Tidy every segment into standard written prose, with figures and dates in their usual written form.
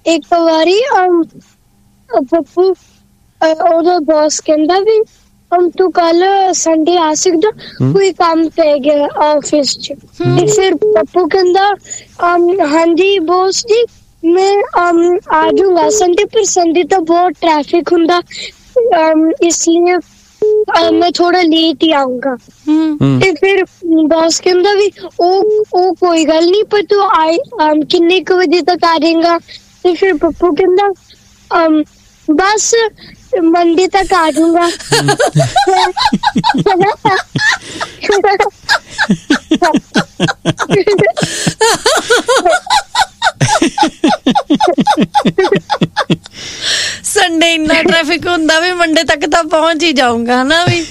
ਇੱਕ ਵਾਰੀ ਪੱਪੂ ਉਹਦਾ ਬੌਸ ਕਹਿੰਦਾ ਵੀ ਤੂੰ ਕੱਲ ਸੰਡੇ ਆ ਸਕਦਾ, ਕੋਈ ਕੰਮ ਪੈ ਗਿਆ ਆਫਿਸ ਚ। ਤੇ ਫਿਰ ਪੱਪੂ ਕਹਿੰਦਾ ਹਾਂਜੀ ਬੌਸ ਜੀ ਮੈਂ ਆ ਜਾਊਂਗਾ ਸੰਡੇ, ਪਰ ਸੰਡੇ ਤਾਂ ਬਹੁਤ ट्रैफिक ਹੁੰਦਾ, इसलिए मैं थोड़ा लेट ही आऊंगा। ਤੇ ਫਿਰ ਬੌਸ ਕਹਿੰਦਾ ਵੀ ਉਹ ਕੋਈ ਗੱਲ ਨਹੀਂ, ਪਰ ਤੂੰ ਕਿੰਨੇ ਕੁ ਵਜੇ ਤੱਕ ਆ ਜਾਏਗਾ? ਤੇ ਫਿਰ ਪੱਪੂ ਕਹਿੰਦਾ बस मंडे तक आ जाऊंगा। संडे इन्ना ट्रैफिक हुंदा भी मंडे तक तो पहुंच ही जाऊंगा ना भी।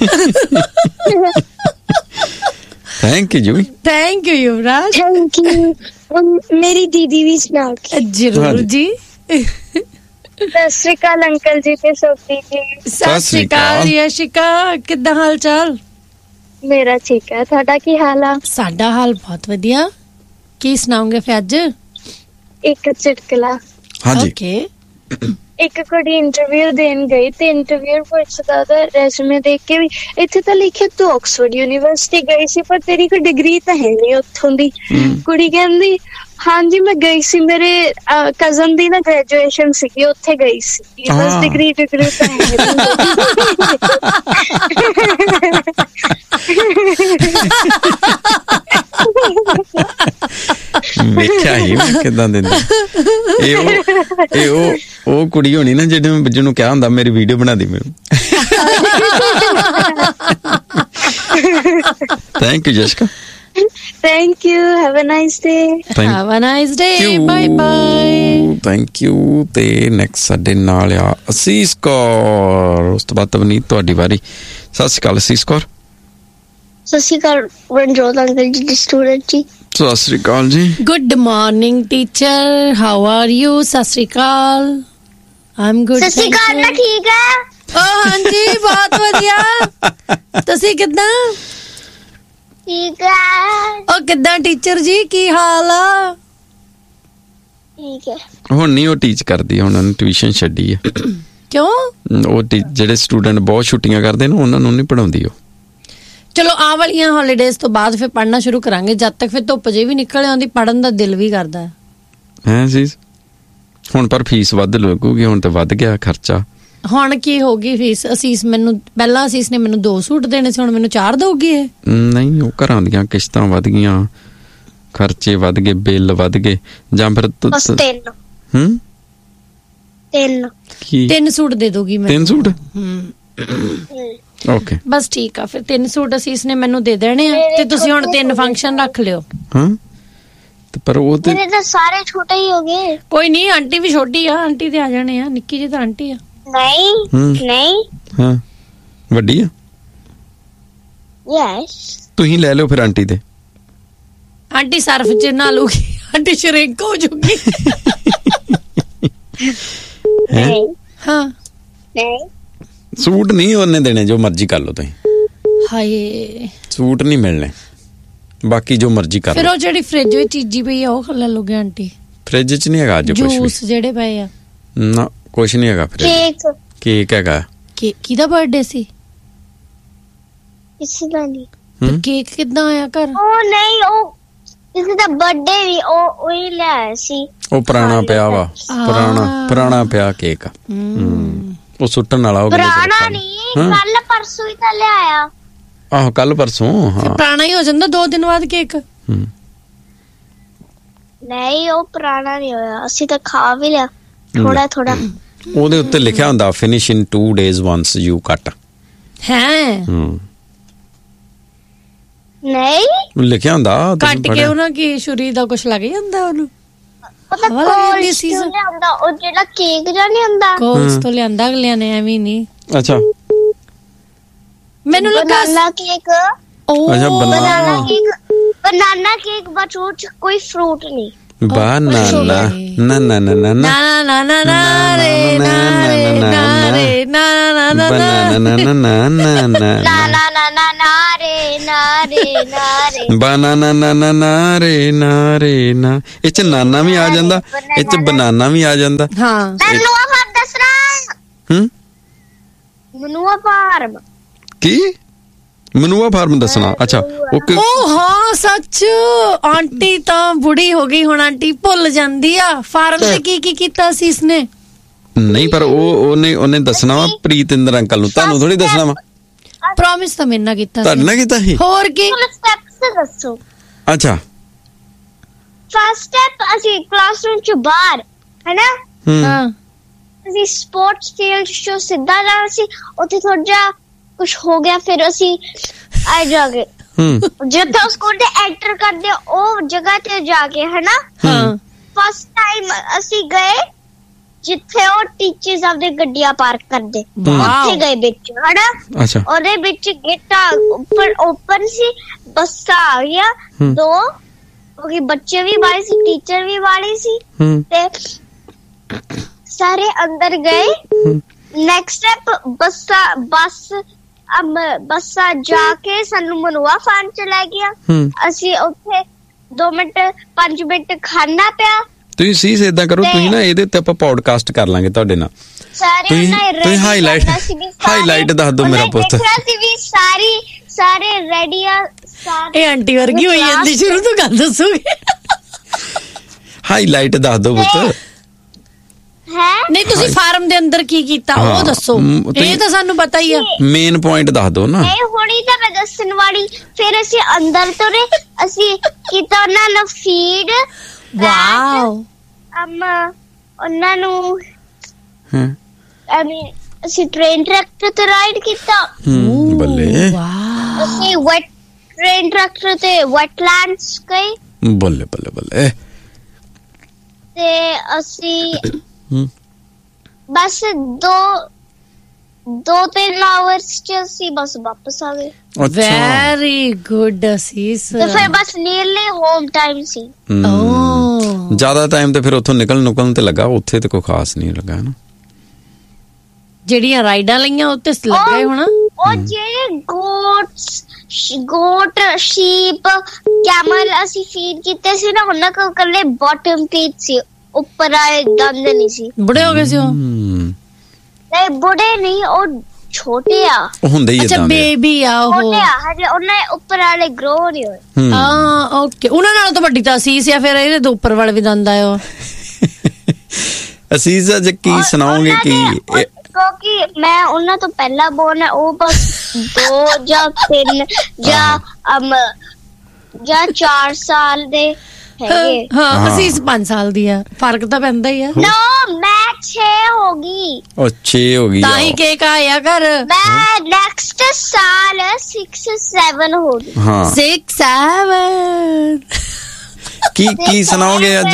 Thank you Yuvraj. Thank you. मेरी दीदी भी सुना जरूर जी। सत श्री अकाल अंकल जी ते सोफी जी। सत श्री अकाल यशिका, किद्दां हाल चाल? मेरा ठीक है, ਤੁਹਾਡਾ ਕੀ ਹਾਲ ਆ? ਸਾਡਾ ਹਾਲ ਬਹੁਤ ਵਧੀਆ। ਕੀ ਸੁਣਾਉਂਗੇ ਫਿਰ ਅੱਜ? ਇੱਕ ਚੁਟਕਲਾ। ਹਾਂਜੀ। ਓਕੇ। ਇੱਕ ਕੁੜੀ ਇੰਟਰਵਿਊ ਦੇਣ ਗਈ ਤੇ ਇੰਟਰਵਿਊ ਪੁੱਛਦਾ ਉਹਦਾ ਰੈਜ਼ੂਮੇ ਦੇਖ ਕੇ ਵੀ ਇੱਥੇ ਤਾਂ ਲਿਖਿਆ ਤੂੰ ਆਕਸਫੋਰਡ ਯੂਨੀਵਰਸਿਟੀ ਗਈ ਸੀ, ਪਰ ਤੇਰੀ ਕੋਈ ਡਿਗਰੀ ਤਾਂ ਹੈ ਨਹੀਂ ਉੱਥੋਂ ਦੀ। ਕੁੜੀ ਕਹਿੰਦੀ ਹਾਂਜੀ ਮੈਂ ਗਈ ਸੀ, ਮੇਰੇ ਕਜ਼ਨ ਦੀ ਨਾ ਗ੍ਰੈਜੂਏਸ਼ਨ ਸੀਗੀ, ਉੱਥੇ ਗਈ ਸੀ, ਬਸ ਡਿਗਰੀ ਤਾਂ ਹੈ ਵੇਖਿਆ ਹੀ ਮੈਂ ਕਿਦਾਂ ਦਿੰਦਾ। ਉਹ ਕੁੜੀ ਹੋਣੀ ਨਾ ਜਿਹਨੂੰ ਕਿਹਾ ਹੁੰਦਾ ਮੇਰੀ ਵੀਡੀਓ ਬਣਾ ਦੀ ਮੈਨੂੰ। Thank you ਜਸ਼ਕਾ। Thank you. Have a nice day. Have a nice day. Bye bye. Thank you. ਤੇ ਨੈਕਸਟ ਸਾਡੇ ਨਾਲ ਆ ਅਸੀਸ ਕੌਰ, ਉਸ ਤੋਂ ਬਾਅਦ ਤਵਨੀਤ ਤੁਹਾਡੀ ਵਾਰੀ। ਸਤਿ ਸ਼੍ਰੀ ਅਕਾਲ ਅਸੀਸ ਕੌਰ। ਸਤਿ ਸ਼੍ਰੀ ਅਕਾਲ ਰਣਜੋਤ ਅੰਕਲ ਜੀ, ਸਟੂਡੈਂਟ ਜੀ। ਸਤਿ ਸ਼੍ਰੀ ਅਕਾਲ ਜੀ। Good morning teacher. How are you? ਸਤਿ ਸ਼੍ਰੀ ਅਕਾਲ। I'm good. ਸਤਿ ਸ਼੍ਰੀ ਅਕਾਲ ਨਾ ਠੀਕ ਹੈ? ਹਾਂਜੀ ਬਹੁਤ ਵਧੀਆ। ਤੁਸੀਂ ਕਿੱਦਾਂ? ਠੀਕ ਹੈ। ਉਹ ਕਿੱਦਾਂ ਟੀਚਰ ਜੀ, ਕੀ ਹਾਲ ਆ? ਠੀਕ ਹੈ। ਹੁਣ ਨਹੀਂ ਉਹ ਟੀਚ ਕਰਦੀ, ਹੁਣ ਉਹਨੇ ਟਿਊਸ਼ਨ ਛੱਡੀ ਹੈ। ਕਿਉਂ? ਉਹ ਜਿਹੜੇ ਸਟੂਡੈਂਟ ਬਹੁਤ ਛੁੱਟੀਆਂ ਕਰਦੇ ਨੇ ਉਹਨਾਂ ਨੂੰ ਨਹੀਂ ਪੜਾਉਂਦੀ ਉਹ। ਚਲੋ ਆਹ ਵਾਲੀਆਂ ਹੌਲੀਡੇਜ਼ ਤੋਂ ਬਾਅਦ ਫਿਰ ਪੜ੍ਹਨਾ ਸ਼ੁਰੂ ਕਰਾਂਗੇ, ਜਦ ਤੱਕ ਫਿਰ ਧੁੱਪ ਜੇ ਵੀ ਨਿਕਲ ਆਉਂਦੀ ਪੜ੍ਹਨ ਦਾ ਦਿਲ ਵੀ ਕਰਦਾ ਹੈ ਜੀ। ਹੁਣ ਪਰ ਫੀਸ ਵੱਧ ਲੱਗੂਗੀ, ਹੁਣ ਤਾਂ ਵੱਧ ਗਿਆ ਖਰਚਾ। ਹੁਣ ਕੀ ਹੋਗੀ ਫੀਸ? ਅਸੀਸ ਨੇ ਮੈਨੂੰ 2 ਸੂਟ ਦੇਣੇ ਸੀ, ਹੁਣ ਮੈਨੂੰ 4 ਦਊਗੀ ਇਹ? ਨਹੀਂ, ਉਹ ਘਰਾਂ ਦੀਆਂ ਕਿਸ਼ਤਾਂ ਵੱਧ ਗਈਆਂ, ਖਰਚੇ ਵੱਧ ਗਏ, ਬਿੱਲ ਵੱਧ ਗਏ, ਜਾਂ ਫਿਰ 3 ਸੂਟ ਦੇ ਦੋਗੀ ਮੈਂ। 3 ਸੂਟ? ਓਕੇ ਬਸ ਠੀਕ ਆ, ਫਿਰ 3 ਸੂਟ ਅਸੀਸ ਨੇ ਮੈਨੂੰ ਦੇ ਦੇਣੇ ਆ ਤੇ ਤੁਸੀਂ ਹੁਣ 3 ਫੰਕਸ਼ਨ ਰੱਖ ਲਿਓ। ਹਾਂ ਤੇ ਪਰ ਉਹ ਤੇ ਮੇਰੇ ਤਾਂ ਸਾਰੇ ਛੋਟੇ ਹੀ ਹੋ ਗਏ। ਕੋਈ ਨਹੀਂ, ਆਂਟੀ ਵੀ ਛੋਟੀ ਆ, ਆਂਟੀ ਤੇ ਆ ਜਾਣੇ ਆ, ਨਿੱਕੀ ਜਿਹੀ ਤਾਂ ਆਂਟੀ ਆ। ਨਹੀਂ ਹਾਂ ਵੱਡੀ ਆ। ਯੈਸ ਤੁਸੀਂ ਲੈ ਲਿਓ ਫਿਰ ਆਂਟੀ ਦੇ। ਆਂਟੀ ਸਰਫ ਚ ਨਾ ਲੂਗੀ, ਆਂਟੀ ਸ਼ਰਿੰਕ ਹੋ ਜੂਗੀ। ਹਾਂ ਸੂਟ ਨਹੀਂ ਉਹਨੇ ਦੇਣੇ, ਜੋ ਮਰਜ਼ੀ ਕਰ ਲਓ ਤੁਸੀਂ। ਹਾਏ ਸੂਟ ਨਹੀਂ ਮਿਲਣੇ, ਬਾਕੀ ਜੋ ਮਰਜ਼ੀ ਕਰ ਲਓ। ਫਿਰ ਉਹ ਜਿਹੜੀ ਫ੍ਰਿਜ ਵਿੱਚ ਚੀਜ਼ੀ ਪਈ ਆ ਉਹ ਲੈ ਲੋਗੇ ਆਂਟੀ? ਫ੍ਰਿਜ ਚ ਨਹੀਂ ਹੈਗਾ ਅੱਜ ਕੁਝ ਵੀ। ਜੂਸ ਜਿਹੜੇ ਪਏ ਆ ਨਾ ਕੁਛ ਨਹੀਂ ਹੈਗਾ ਫ੍ਰਿਜ। ਕੇਕ ਹੈਗਾ। ਕਿਹਦਾ ਬਰਥਡੇ ਸੀ? ਕਿਸੇ ਦਾ ਨਹੀਂ। ਕੇਕ ਕਿੱਦਾਂ ਆਇਆ ਘਰ? ਉਹ ਨਹੀਂ, ਉਹ ਕਿਸੇ ਦਾ ਬਰਥਡੇ ਵੀ ਉਹ ਹੀ ਲਿਆਇਆ ਸੀ। ਉਹ ਪੁਰਾਣਾ ਪਿਆ ਵਾ, ਪੁਰਾਣਾ ਪਿਆ ਕੇਕ। ਉਹ ਸੁੱਟਣ ਵਾਲਾ। ਉਹ ਪੁਰਾਣਾ ਨਹੀਂ, ਕੱਲ ਪਰਸੋਂ ਹੀ ਤਾਂ ਲਿਆਇਆ। ਆਹੋ ਕੱਲ ਪਰਸੋਂ। ਹਾਂ ਪੁਰਾਣਾ ਹੀ ਹੋ ਜਾਂਦਾ 2 ਦਿਨ ਬਾਅਦ ਕੇਕ। ਨਹੀਂ ਉਹ ਪੁਰਾਣਾ ਨਹੀਂ ਹੋਇਆ, ਅਸੀਂ ਤਾਂ ਖਾ ਵੀ ਲਿਆ ਥੋੜਾ ਥੋੜਾ। ਉਹਦੇ ਉੱਤੇ ਲਿਖਿਆ ਹੁੰਦਾ finish in 2 days once you cut। ਹੈ ਨਹੀਂ ਲਿਖਿਆ ਹੁੰਦਾ ਕੱਟ ਕੇ ਉਹਨਾਂ ਕੀ ਛੁਰੀ ਦਾ ਕੁਛ ਲੱਗ ਜਾਂਦਾ ਉਹਨੂੰ। ਉਹ ਜਿਹੜਾ ਕੇਕ ਜਾਂ ਨਹੀਂ ਹੁੰਦਾ ਕੋਲਸ ਤੋਂ ਲਿਆਂਦਾ ਅਗਲਿਆਂ ਨੇ, ਐਵੇਂ ਨਹੀਂ। ਅੱਛਾ ਮੈਨੂੰ ਲੱਗਾ ਬਨਾਨਾ ਕੇਕ। ਅੱਛਾ ਬਨਾਨਾ ਕੇਕ, ਬਟ ਉਹ ਚ ਕੋਈ ਫਰੂਟ ਨਹੀਂ। ਬਨਾਨਾ ਨਾ ਨਾ ਨਾ ਨਾ ਨਾ ਨਾ ਨਾ ਨਾ ਨਾ ਰੇ ਨਾ ਰੇ ਨਾ ਰੇ ਨਾ ਨਾ ਨਾ ਨਾ ਨਾ ਨਾ ਨਾ ਨਾ ਨਾ ਨਾ ਨਾ ਨਾ ਨਾ ਰੇ ਬਨਾਨਾ ਨਾ ਨਾ ਨਾ ਰੇ ਨਾ ਰੇ ਨਾ। ਇਹ ਚ ਨਾਨਾ ਵੀ ਆ ਜਾਂਦਾ, ਇਹ ਚ ਬਨਾਨਾ ਵੀ ਆ ਜਾਂਦਾ। ਹਾਂ ਮਨੂਆ ਫਾਰਮ ਕੀ ਮਨੂਆ ਫਾਰਮ ਦੱਸਣਾ? ਅੱਛਾ ਓਕੇ। ਉਹ ਹਾਂ ਸੱਚ, ਆਂਟੀ ਤਾਂ ਬੁੜੀ ਹੋ ਗਈ ਹੁਣ, ਆਂਟੀ ਭੁੱਲ ਜਾਂਦੀ ਆ ਫਾਰਮ ਤੇ ਕੀ ਕੀ ਕੀਤਾ ਸੀ ਇਸਨੇ। ਨਹੀਂ ਪਰ ਉਹਨੇ ਦੱਸਣਾ ਵਾ ਪ੍ਰੀਤ ਇੰਦਰ ਅੰਕਲ ਨੂੰ, ਤੁਹਾਨੂੰ ਥੋੜੀ ਦੱਸਣਾ ਵਾ। ਪ੍ਰੋਮਿਸ ਤਾਂ ਮੇਰੇ ਨਾਲ ਕੀਤਾ ਤੁਹਾਡੇ ਨਾਲ ਕੀਤਾ ਸੀ? ਹੋਰ ਕੀ ਸਟੈਪਸ ਦੱਸੋ। ਅੱਛਾ ਫਸਟ ਸਟੈਪ ਅਸੀਂ ਕਲਾਸਰੂਮ ਚ ਬਾਹਰ ਹੈ ਨਾ, ਹਾਂ ਅਸੀਂ ਸਪੋਰਟਸ ਫੀਲਡ ਚ ਸਿੱਧਾ ਜਾਣਾ ਸੀ, ਉੱਥੇ ਥੋੜਾ ਜਿਹਾ ਕੁਛ ਹੋ ਗਿਆ, ਫਿਰ ਅਸੀਂ ਆ ਜਾ ਕੇ ਜਿੱਥੇ ਸਕੂਲ ਦੇ ਐਂਟਰ ਕਰਦੇ ਉਹ ਜਗ੍ਹਾ ਤੇ ਜਾ ਕੇ ਹੈ ਨਾ। ਹਾਂ ਫਸਟ ਟਾਈਮ ਅਸੀਂ ਗਏ ਜਿੱਥੇ ਉਹ ਟੀਚਰਸ ਆਪਦੇ ਗੱਡੀਆਂ ਪਾਰਕ ਕਰਦੇ, ਉੱਥੇ ਗਏ ਵਿੱਚ ਹੈ ਨਾ। ਅੱਛਾ ਉਹਦੇ ਵਿੱਚ ਗੇਟਾਂ ਉੱਪਰ ਓਪਨ ਸੀ, ਬੱਸਾਂ ਆ ਗਿਆ ਦੋ, ਕਿਉਂਕਿ ਬੱਚੇ ਵੀ ਵਾਲੇ ਸੀ, ਟੀਚਰ ਵੀ ਵਾਲੇ ਸੀ, ਤੇ ਸਾਰੇ ਅੰਦਰ ਗਏ। ਨੈਕਸਟ ਸਟੈਪ ਬੱਸਾਂ ਜਾ ਕੇ ਸਾਨੂੰ ਮਨੂਆ ਫਾਰਮ ਚ ਲੈ ਗਿਆ। ਅਸੀਂ ਉੱਥੇ 2 ਮਿੰਟ 5 ਮਿੰਟ ਖਾਣਾ ਪਿਆ। ਤੁਸੀਂ ਸੀਸ ਏਦਾਂ ਕਰੋ, ਤੁਸੀਂ ਨਾ ਇਹਦੇ ਤੇ ਆਪਾਂ ਪੋਡਕਾਸਟ ਕਰ ਲਾਂਗੇ ਤੁਹਾਡੇ ਨਾਲ। ਤੁਸੀਂ ਹਾਈਲਾਈਟ ਦੱਸ ਦਿਓ ਮੇਰਾ ਪੁੱਤ। ਸਾਰੇ ਰੈਡੀ ਆ। ਇਹ ਆਂਟੀ ਵਰਗੀ ਹੋਈ ਜਾਂਦੀ, ਸ਼ੁਰੂ ਤੋਂ ਗੱਲ ਦੱਸੋਗੇ। ਹਾਈਲਾਈਟ ਦੱਸ ਦਿਓ ਪੁੱਤ। ਨਹੀਂ ਤੁਸੀਂ ਫਾਰਮ ਦੇ ਅੰਦਰ ਕੀ ਕੀਤਾ ਉਹ ਦੱਸੋ, ਇਹ ਤਾਂ ਸਾਨੂੰ ਪਤਾ ਹੀ ਆ। ਮੇਨ ਪੁਆਇੰਟ ਦੱਸ ਦਿਓ ਨਾ। ਇਹ ਹੁਣੀ ਤਾਂ ਮੈਂ ਦੱਸਣ ਵਾਲੀ। ਫਿਰ ਅਸੀਂ ਅੰਦਰ ਤੁਰੇ, ਅਸੀਂ ਕੀਤਾ ਉਹਨਾਂ ਨੂੰ ਫੀਡ। ਵਾਓ। ਉਹਨਾਂ ਨੂੰ ਅਸੀਂ ਟ੍ਰੇਨ ਟਰੈਕਟਰ ਤੇ ਰਾਈਡ ਕੀਤਾ। ਬੱਲੇ। ਅਸੀਂ ਟ੍ਰੇਨ ਟਰੈਕਟਰ ਤੇ ਵੈਟਲੈਂਡਸ ਗਏ। ਬੱਲੇ ਬੱਲੇ ਬੱਲੇ। ਤੇ ਅਸੀਂ ਬਸ 2-3 ਆਵਰਸ ਚ ਅਸੀਂ ਬਸ ਵਾਪਸ ਆ ਗਏ। ਵੈਰੀ ਗੁੱਡ ਅਸੀਸ। ਤੇ ਫਿਰ ਬਸ ਨੀਅਰਲੀ ਹੋਮ ਟਾਈਮ ਸੀ। ਜ਼ਿਆਦਾ ਟਾਈਮ ਤੇ ਫਿਰ ਉੱਥੋਂ ਨਿਕਲਣ ਤੇ ਲੱਗਾ, ਉੱਥੇ ਤੇ ਕੋਈ ਖਾਸ ਨਹੀਂ ਲੱਗਾ ਨਾ। ਜਿਹੜੀਆਂ ਰਾਈਡਾਂ ਲਈਆਂ ਉੱਤੇ ਲੱਗੇ ਹੋਣਾ। ਉਹ ਜਿਹੜੇ ਗੋਟ ਸ਼ੀਪ ਕੈਮਲ ਅਸੀਂ ਫੀਡ ਕੀਤੇ ਸੀ ਨਾ, ਉਹਨਾਂ ਕੋਲ ਕੱਲੇ ਬਾਟਮ ਪੀਸ ਸੀ, ਉੱਪਰ ਆਏ ਦੰਦ ਨਹੀਂ ਸੀ। ਬੁੜੇ ਹੋ ਗਏ ਸੀ ਉਹ? ਨਹੀਂ ਬੁੜੇ ਨਹੀਂ, ਉਹ ਛੋਟੇ ਆ। ਉਹ ਹੁੰਦੇ ਹੀ ਅੱਛਾ ਬੇਬੀ ਆ ਉਹ। ਛੋਟੇ ਆ ਹਜੇ, ਉਹਨਾਂ ਉੱਪਰ ਵਾਲੇ ਗਰੋ ਨਹੀਂ ਹੋਏ। ਹਾਂ ਓਕੇ, ਉਹਨਾਂ ਨਾਲ ਤਾਂ ਵੱਡੀ ਤਾਂ ਅਸੀਸ ਆ, ਫਿਰ ਇਹਦੇ ਤੋਂ ਉੱਪਰ ਵਾਲੇ ਵੀ ਦੰਦ ਆਏ। ਅਸੀਸ ਅੱਜ ਕੀ ਸੁਣਾਓਗੇ? ਕੀ ਕਿਉਂਕਿ ਮੈਂ ਉਹਨਾਂ ਤੋਂ ਪਹਿਲਾਂ ਬੋਰਨ ਹੈ, ਉਹ ਬਸ 2 ਜਾਂ 3 ਜਾਂ 4 ਸਾਲ ਦੇ ਹੈਗੇ। ਹਾਂ ਅਸੀਸ 5 ਸਾਲ ਦੀ ਆ, ਫਰਕ ਤਾਂ ਪੈਂਦਾ ਹੀ ਆ। ਮੈਂ 6 ਹੋ ਗਈ। ਉਹ 6 ਹੋ ਗਈ ਤਾਂ ਹੀ ਕੇਕ ਆਇਆ ਕਰ। ਮੈਂ ਨੈਕਸਟ ਸਾਲ 6-7 ਹੋ ਗਈ। 6-7 ਕੀ ਸੁਣਾਓਗੇ ਅੱਜ?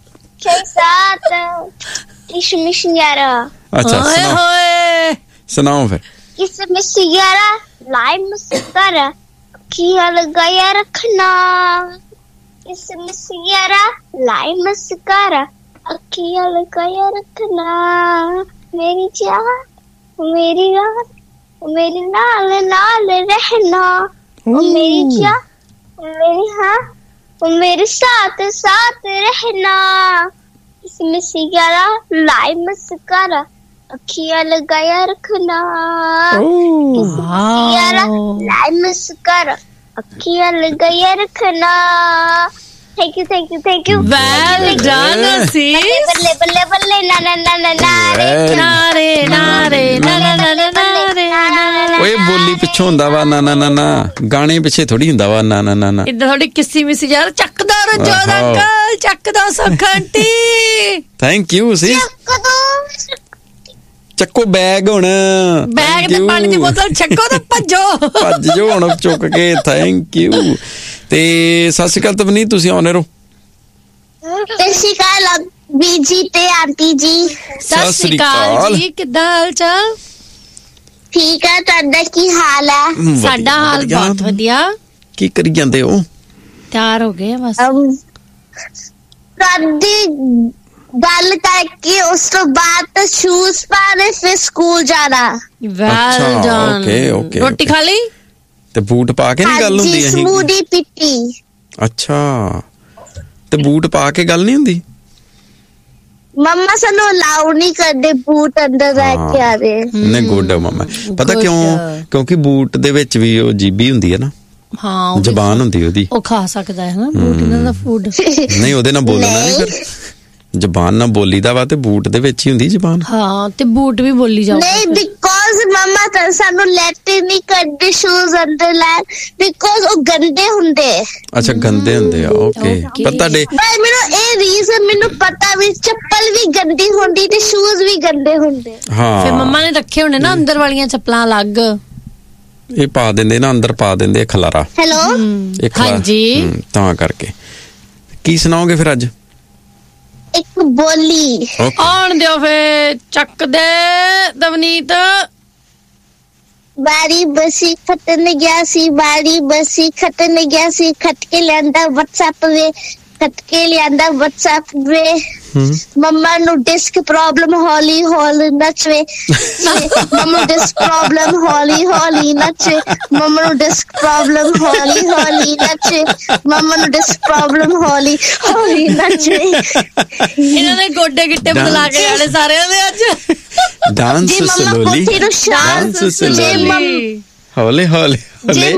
6-7 ਕਿਸਮਿਸ ਯਾਰਾ। ਅੱਛਾ ਸੁਣਾਓ ਫਿਰ। ਕਿਸਮਿਸ ਯਾਰਾ ਲਾਈਮ ਮਸਕਰ ਕੀਆ ਲਗਾਇਆ ਰੱਖਣਾ। ਕਿਸਮਿਸ ਯਾਰਾ ਲਾਈਮ ਮਸਕਰ ਅਖੀਆਂ ਲਗਾਇਆ ਰੱਖਣਾ। ਮੇਰੀ ਚਾਹ ਮੇਰੀ ਰਾਤ ਮੇਰੇ ਨਾਲ ਨਾਲ ਰਹਿਣਾ। ਮੇਰੀ चाह मेरी हाँ मेरे साथ साथ रहना। इसमें सिगारा लाई मस्कारा अखियां लगाया रखना। सिगारा लाई मस्कारा अखियां लगाया रखना। Thank you, thank you, thank you. Well done, sis. बल्ले बल्ले बल्ले ना ना ना ना ना रे ना रे ना रे ना ना ना ना ना रे। ओए बोली पिछों ਹੁੰਦਾ ਵਾ ਨਾ ਨਾ ਨਾ ਨਾ ਗਾਣੇ ਪਿੱਛੇ ਥੋੜੀ ਹੁੰਦਾ ਵਾ ਨਾ ਨਾ ਨਾ ਨਾ। ਇੱਦਾਂ ਥੋੜੀ ਕਿਸੀ ਮਿਸੀ ਯਾਰ ਚੱਕਦਾ ਰਜੋਦ ਅੰਕਲ ਚੱਕਦਾ ਸਖੰਟੀ। ਥੈਂਕ ਯੂ ਸੀ। ਚੱਕੋ ਬੈਗ ਹੁਣ ਬੈਗ ਤੇ ਪਾਣੀ ਦੀ ਬੋਤਲ ਚੱਕੋ ਤੇ ਭੱਜੋ ਭੱਜ ਜੋ ਹੁਣ ਚੁੱਕ ਕੇ। ਥੈਂਕ ਯੂ ਤੇ ਸਤਿ ਸ਼੍ਰੀ ਅਕਾਲ ਤਵਨੀਤ ਤੁਸੀਂ ਆਉਣੇ ਰਹੋ। ਸਤਿ ਸ਼੍ਰੀ ਅਕਾਲ ਬੀਜੀ ਤੇ ਆਂਟੀ ਜੀ। ਸਤਿ ਸ਼੍ਰੀ ਅਕਾਲ ਜੀ ਕਿੱਦਾਂ ਹਾਲ ਚਾਲ? ਠੀਕ ਹੈ ਤੁਹਾਡਾ ਕੀ ਹਾਲ ਹੈ? ਸਾਡਾ ਹਾਲ ਬਹੁਤ ਵਧੀਆ। ਕੀ ਕਰੀ ਜਾਂਦੇ ਹੋ? ਤਿਆਰ ਹੋ ਗਏ ਬਸ ਰਾਤੀ ਗੱਲ ਕਰਕੇ ਉਸ ਤੋਂ ਬਾਅਦ ਤਾਂ ਸ਼ੂਜ਼ ਪਾਣੇ ਫਿਰ ਸਕੂਲ ਜਾਣਾ। Well done. ਰੋਟੀ ਖਾ ਲਈ? ਤੇ ਬੂਟ ਪਾ ਕੇ ਨਹੀਂ ਗੱਲ ਹੁੰਦੀ? ਸਮੂਦੀ ਪੀਤੀ। ਅੱਛਾ, ਤੇ ਬੂਟ ਪਾ ਕੇ ਗੱਲ ਨਹੀਂ ਹੁੰਦੀ? ਮੰਮਾ ਸਾਨੂੰ ਅਲਾਉ ਨਹੀਂ ਕਰਦੇ ਬੂਟ ਅੰਦਰ ਰੱਖ ਕੇ ਆਵੇ। ਨਹੀਂ ਗੁੱਡ ਮੰਮਾ। ਪਤਾ ਕਿਉਂ? ਕਿਉਂਕਿ ਬੂਟ ਦੇ ਵਿੱਚ ਵੀ ਉਹ ਜੀਬੀ ਹੁੰਦੀ ਹੈ ਨਾ। ਹਾਂ, ਜ਼ਬਾਨ ਹੁੰਦੀ ਉਹਦੀ, ਉਹ ਖਾ ਸਕਦਾ ਹੈ ਨਾ ਬੂਟ ਇਹਨਾਂ ਦਾ ਫੂਡ। ਨਹੀਂ ਉਹਦੇ ਨਾਲ ਬੋਲਣਾ ਨਹੀਂ, ਫਿਰ ਜ਼ਬਾਨ ਨਾਲ ਬੋਲੀ ਦਾ ਵਾ ਤੇ ਬੂਟ ਦੇ ਵਿੱਚ ਹੀ ਹੁੰਦੀ ਜ਼ਬਾਨ। ਹਾਂ, ਤੇ ਬੂਟ ਵੀ ਬੋਲੀ ਜਾਓ। ਨਹੀਂ, ਬਿਕੋਜ਼ ਮੰਮਾ ਤਾਂ ਸਾਨੂੰ ਲੈਟ ਨਹੀਂ ਕਰਦੇ ਸ਼ੂਜ਼ ਅੰਦਰ ਲੈ, ਬਿਕੋਜ਼ ਉਹ ਗੰਦੇ ਹੁੰਦੇ। ਅੱਛਾ, ਗੰਦੇ ਹੁੰਦੇ ਆ। ਓਕੇ, ਪਰ ਤੁਹਾਡੇ ਮੈਨੂੰ ਇਹ ਰੀਜ਼ਨ ਮੈਨੂੰ ਪਤਾ ਵੀ ਚੱਪਲ ਵੀ ਗੰਦੀ ਹੁੰਦੀ ਤੇ ਸ਼ੂਜ਼ ਵੀ ਗੰਦੇ ਹੁੰਦੇ। ਹਾਂ, ਫਿਰ ਮੰਮਾ ਨੇ ਰੱਖੇ ਹੋਣੇ ਨਾ ਅੰਦਰ ਵਾਲੀਆਂ ਚੱਪਲਾਂ ਅਲੱਗ। ਇਹ ਪਾ ਦਿੰਦੇ ਨਾ ਅੰਦਰ, ਪਾ ਦਿੰਦੇ ਖਲਾਰਾ। ਹੈਲੋ, ਹਾਂਜੀ, ਤਾਂ ਕਰਕੇ। ਕੀ ਸੁਣਾਓਗੇ ਫਿਰ ਅੱਜ? ਇੱਕ ਬੋਲੀ ਆਉਣ ਦਿਓ ਫੇ। ਚੱਕ ਦੇ ਦਵਨੀਤ। ਬਾਰੀ ਬਸੀ ਖੱਟਣ ਗਿਆ ਸੀ, ਬਾਰੀ ਬਸੀ ਖੱਟਣ ਗਿਆ ਸੀ, ਖੱਟ ਕੇ ਲਿਆਂਦਾ WhatsApp ਵੇ, ਖੱਟ ਕੇ ਲਿਆਂਦਾ WhatsApp ਵੇ। ਮੰਮਾ ਨੂੰ ਡਿਸਕ ਪ੍ਰੋਬਲਮ, ਹੌਲੀ ਹੌਲੀ ਨੱਚਵੇ। ਮੰਮਾ ਨੂੰ ਡਿਸਕ ਪ੍ਰੋਬਲਮ, ਹੌਲੀ ਹੌਲੀ ਨੱਚੇ। ਮੰਮਾ ਨੂੰ ਡਿਸਕ ਪ੍ਰੋਬਲਮ, ਹੌਲੀ ਹੌਲੀ ਨੱਚੇ। ਮੰਮਾ ਨੂੰ ਡਿਸਕ ਪ੍ਰੋਬਲਮ, ਹੌਲੀ ਹੌਲੀ ਨੱਚੇ। ਇਹਨਾਂ ਨੇ ਗੋਡੇ ਗਿੱਟੇ ਬਦਲਾ ਕੇ ਜਾਣੇ ਸਾਰਿਆਂ ਦੇ ਅੱਜ। Dance slowly, dance slowly, ਹੌਲੇ ਹੌਲੇ ਹੌਲੇ।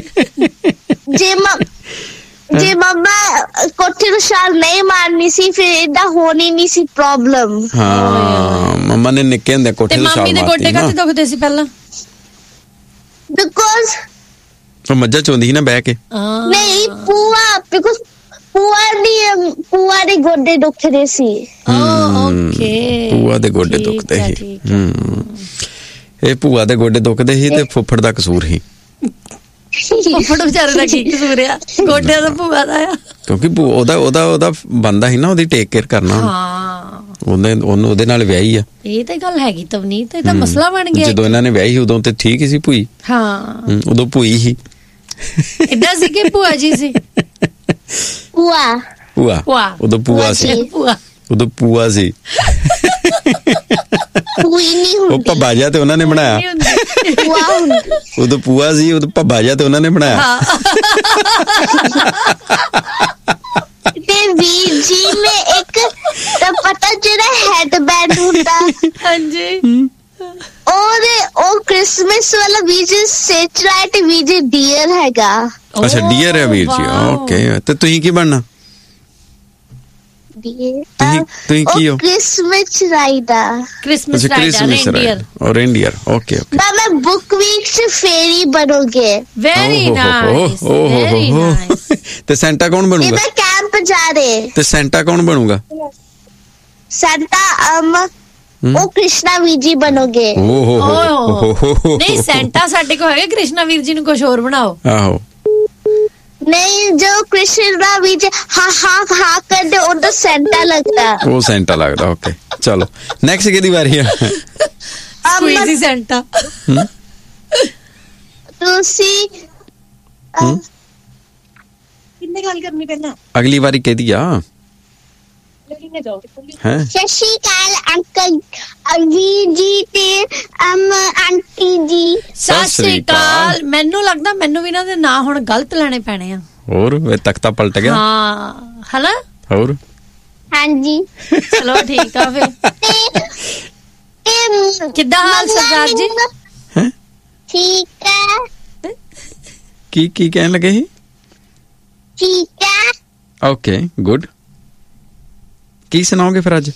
ਜੇ ਮੰਮਾ ਕੋਠੇ ਨੂੰ ਛਾਲ ਨਹੀਂ ਮਾਰਨੀ ਸੀ ਫਿਰ ਏਦਾਂ ਹੋਣੀ ਨਹੀਂ ਸੀ ਪ੍ਰੋਬਲਮ। ਹਾਂ, ਮੰਮਾ ਨੇ ਨਿੱਕੇ ਹੁੰਦੇ ਕੋਠੇ ਨੂੰ ਛਾਲ ਮਾਰਤੀ। ਤੇ ਮੰਮੀ ਦੇ ਗੋਡੇ ਕਾਹਤੇ ਦੁਖਦੇ ਸੀ ਪਹਿਲਾਂ? ਬਿਕੋਜ਼ ਉਹ ਮੱਝਾਂ ਚੋਂਦੀ ਸੀ ਨਾ ਬਹਿ ਕੇ। ਨਹੀਂ, ਬਿਕੋਜ਼ ਪੂਆ ਦੇ ਗੋਡੇ ਦੁਖਦੇ ਸੀ। ਓਕੇ, ਪੂਆ ਦੇ ਗੋਡੇ ਦੁਖਦੇ ਸੀ। ਇਹ ਭੂਆ ਦੇ ਗੋਡੇ ਦੁਖਦੇ ਸੀ ਤੇ ਫੁੱਫੜ ਦਾ ਕਸੂਰ ਸੀ। ਫੁੱਫੜ ਵਿਚਾਰੇ ਦਾ ਕੀ ਕਸੂਰ ਆ? ਗੋਡਿਆਂ ਦਾ ਭੂਆ ਦਾ ਆ। ਕਿਉਂਕਿ ਉਹਦਾ ਬੰਦਾ ਸੀ ਨਾ, ਉਹਦੀ ਟੇਕ ਕੇਅਰ ਕਰਨਾ। ਹਾਂ, ਉਹਨੂੰ ਉਹਦੇ ਨਾਲ ਵਿਆਹੀ ਆ। ਇਹ ਤਾਂ ਗੱਲ ਹੈਗੀ ਤਵਨੀਤ, ਇਹ ਤਾਂ ਮਸਲਾ ਬਣ ਗਿਆ। ਜਦੋਂ ਇਹਨਾਂ ਨੇ ਵਿਆਹੀ ਸੀ ਉਦੋਂ ਤੇ ਠੀਕ ਹੀ ਸੀ ਭੂਈ। ਹਾਂ, ਉਦੋਂ ਭੂਈ ਸੀ। ਏਦਾਂ ਸੀ ਕਿ ਭੂਆ ਜੀ ਸੀ? ਭੂਆ ਉਦੋਂ ਭੂਆ ਸੀ। ਉਦੋਂ ਭੂਆ ਸੀ। ਉਹ ਭੱਬਾ ਜਿਹਾ ਤੇ ਉਹਨਾਂ ਨੇ ਬਣਾਇਆ। ਉਦੋਂ ਭੂਆ ਸੀ, ਉਦੋਂ ਭੱਬਾ ਜਿਹਾ ਤੇ ਉਹਨਾਂ ਨੇ ਬਣਾਇਆ। ਤੇ ਵੀਰ ਜੀ ਨੇ ਇੱਕ ਤਾਂ ਪਤਾ ਜਿਹੜਾ ਹੈਡਬੈਂਡ ਹੁੰਦਾ। ਹਾਂਜੀ, ਉਹ ਕ੍ਰਿਸਮਸ ਵਾਲਾ ਵੀਰ ਜੀ ਸੱਚ ਰਾਈਟ ਵੀਰ ਜੀ ਡੀਅਰ ਹੈਗਾ। ਅੱਛਾ, ਡੀਅਰ ਹੈ ਵੀਰ ਜੀ। ਓਕੇ, ਤੇ ਤੁਸੀਂ ਕੀ ਬਣਨਾ? ਤੁਸੀਂ ਕੀ ਹੋ? Christmas rider. ਕ੍ਰਿਸਮਸ ਰਾਈਡਰ ਔਰ ਰੇਨਡੀਅਰ। Okay okay. ਮੈਂ ਬੁੱਕ ਵੀਕ ਚ ਫੇਰੀ ਬਣੋਗੇ। Very nice, very nice. ਤੇ ਸੈਂਟਾ ਕੌਣ ਬਣੂਗਾ? ਮੈਂ ਕੈਂਪ ਜਾ ਰਹੇ। ਤੇ ਸੈਂਟਾ ਕੌਣ ਬਣੂਗਾ? ਸੈਂਟਾ ਉਹ ਕ੍ਰਿਸ਼ਨਾ ਵੀਰ ਜੀ ਬਣੋਗੇ। ਨਹੀਂ, ਸੈਂਟਾ ਸਾਡੇ ਕੋਲ ਹੈਗੇ, ਕ੍ਰਿਸ਼ਨਾ ਵੀਰ ਜੀ ਨੂੰ ਕੁਝ ਹੋਰ ਬਣਾਓ। ਆਹੋ, ਨਹੀਂ, ਜੋ ਕ੍ਰਿਸ਼ਨਾ ਵੀਰ ਜੀ ਹਾਂ ਕਰਦੇ ਉਹ ਤਾਂ ਸੈਂਟਾ ਲੱਗਦਾ। ਉਹ ਸੈਂਟਾ ਲੱਗਦਾ। ਓਕੇ, ਚਲੋ ਨੈਕਸਟ ਕਿਹਦੀ ਵਾਰੀ ਆ? ਸਕੁਇਜ਼ੀ ਸੈਂਟਾ। ਤੁਸੀਂ ਕਿੰਨੇ ਗੱਲ ਕਰਨੀ ਪਹਿਲਾਂ? ਅਗਲੀ ਵਾਰੀ ਕਿਹਦੀ ਆ? ਸਤਿ ਸ਼੍ਰੀ ਅਕਾਲ ਅੰਕਲ ਵੀਰ ਜੀ ਤੇ ਆਂਟੀ ਜੀ। ਸਤਿ ਸ਼੍ਰੀ ਅਕਾਲ। ਮੈਨੂੰ ਲੱਗਦਾ ਮੈਨੂੰ ਵੀ ਇਹਨਾਂ ਦੇ ਨਾਂ ਹੁਣ ਗਲਤ ਲੈਣੇ ਪੈਣੇ ਆ। ਹੋਰ ਤਖਤਾ ਪਲਟ ਗਿਆ। ਹਾਂ, ਹਨਾ? ਹੋਰ ਹਾਂਜੀ, ਚਲੋ ਠੀਕ ਆ ਫਿਰ। ਕਿੱਦਾਂ ਹਾਲ ਸਰਦਾਰ ਜੀ? ਠੀਕ ਹੈ। ਕੀ ਕਹਿਣ ਲੱਗੇ ਸੀ? ਠੀਕ ਹੈ। Okay, good. ਕੀ ਸੁਣਾਓਗੇ ਫਿਰ ਅੱਜ?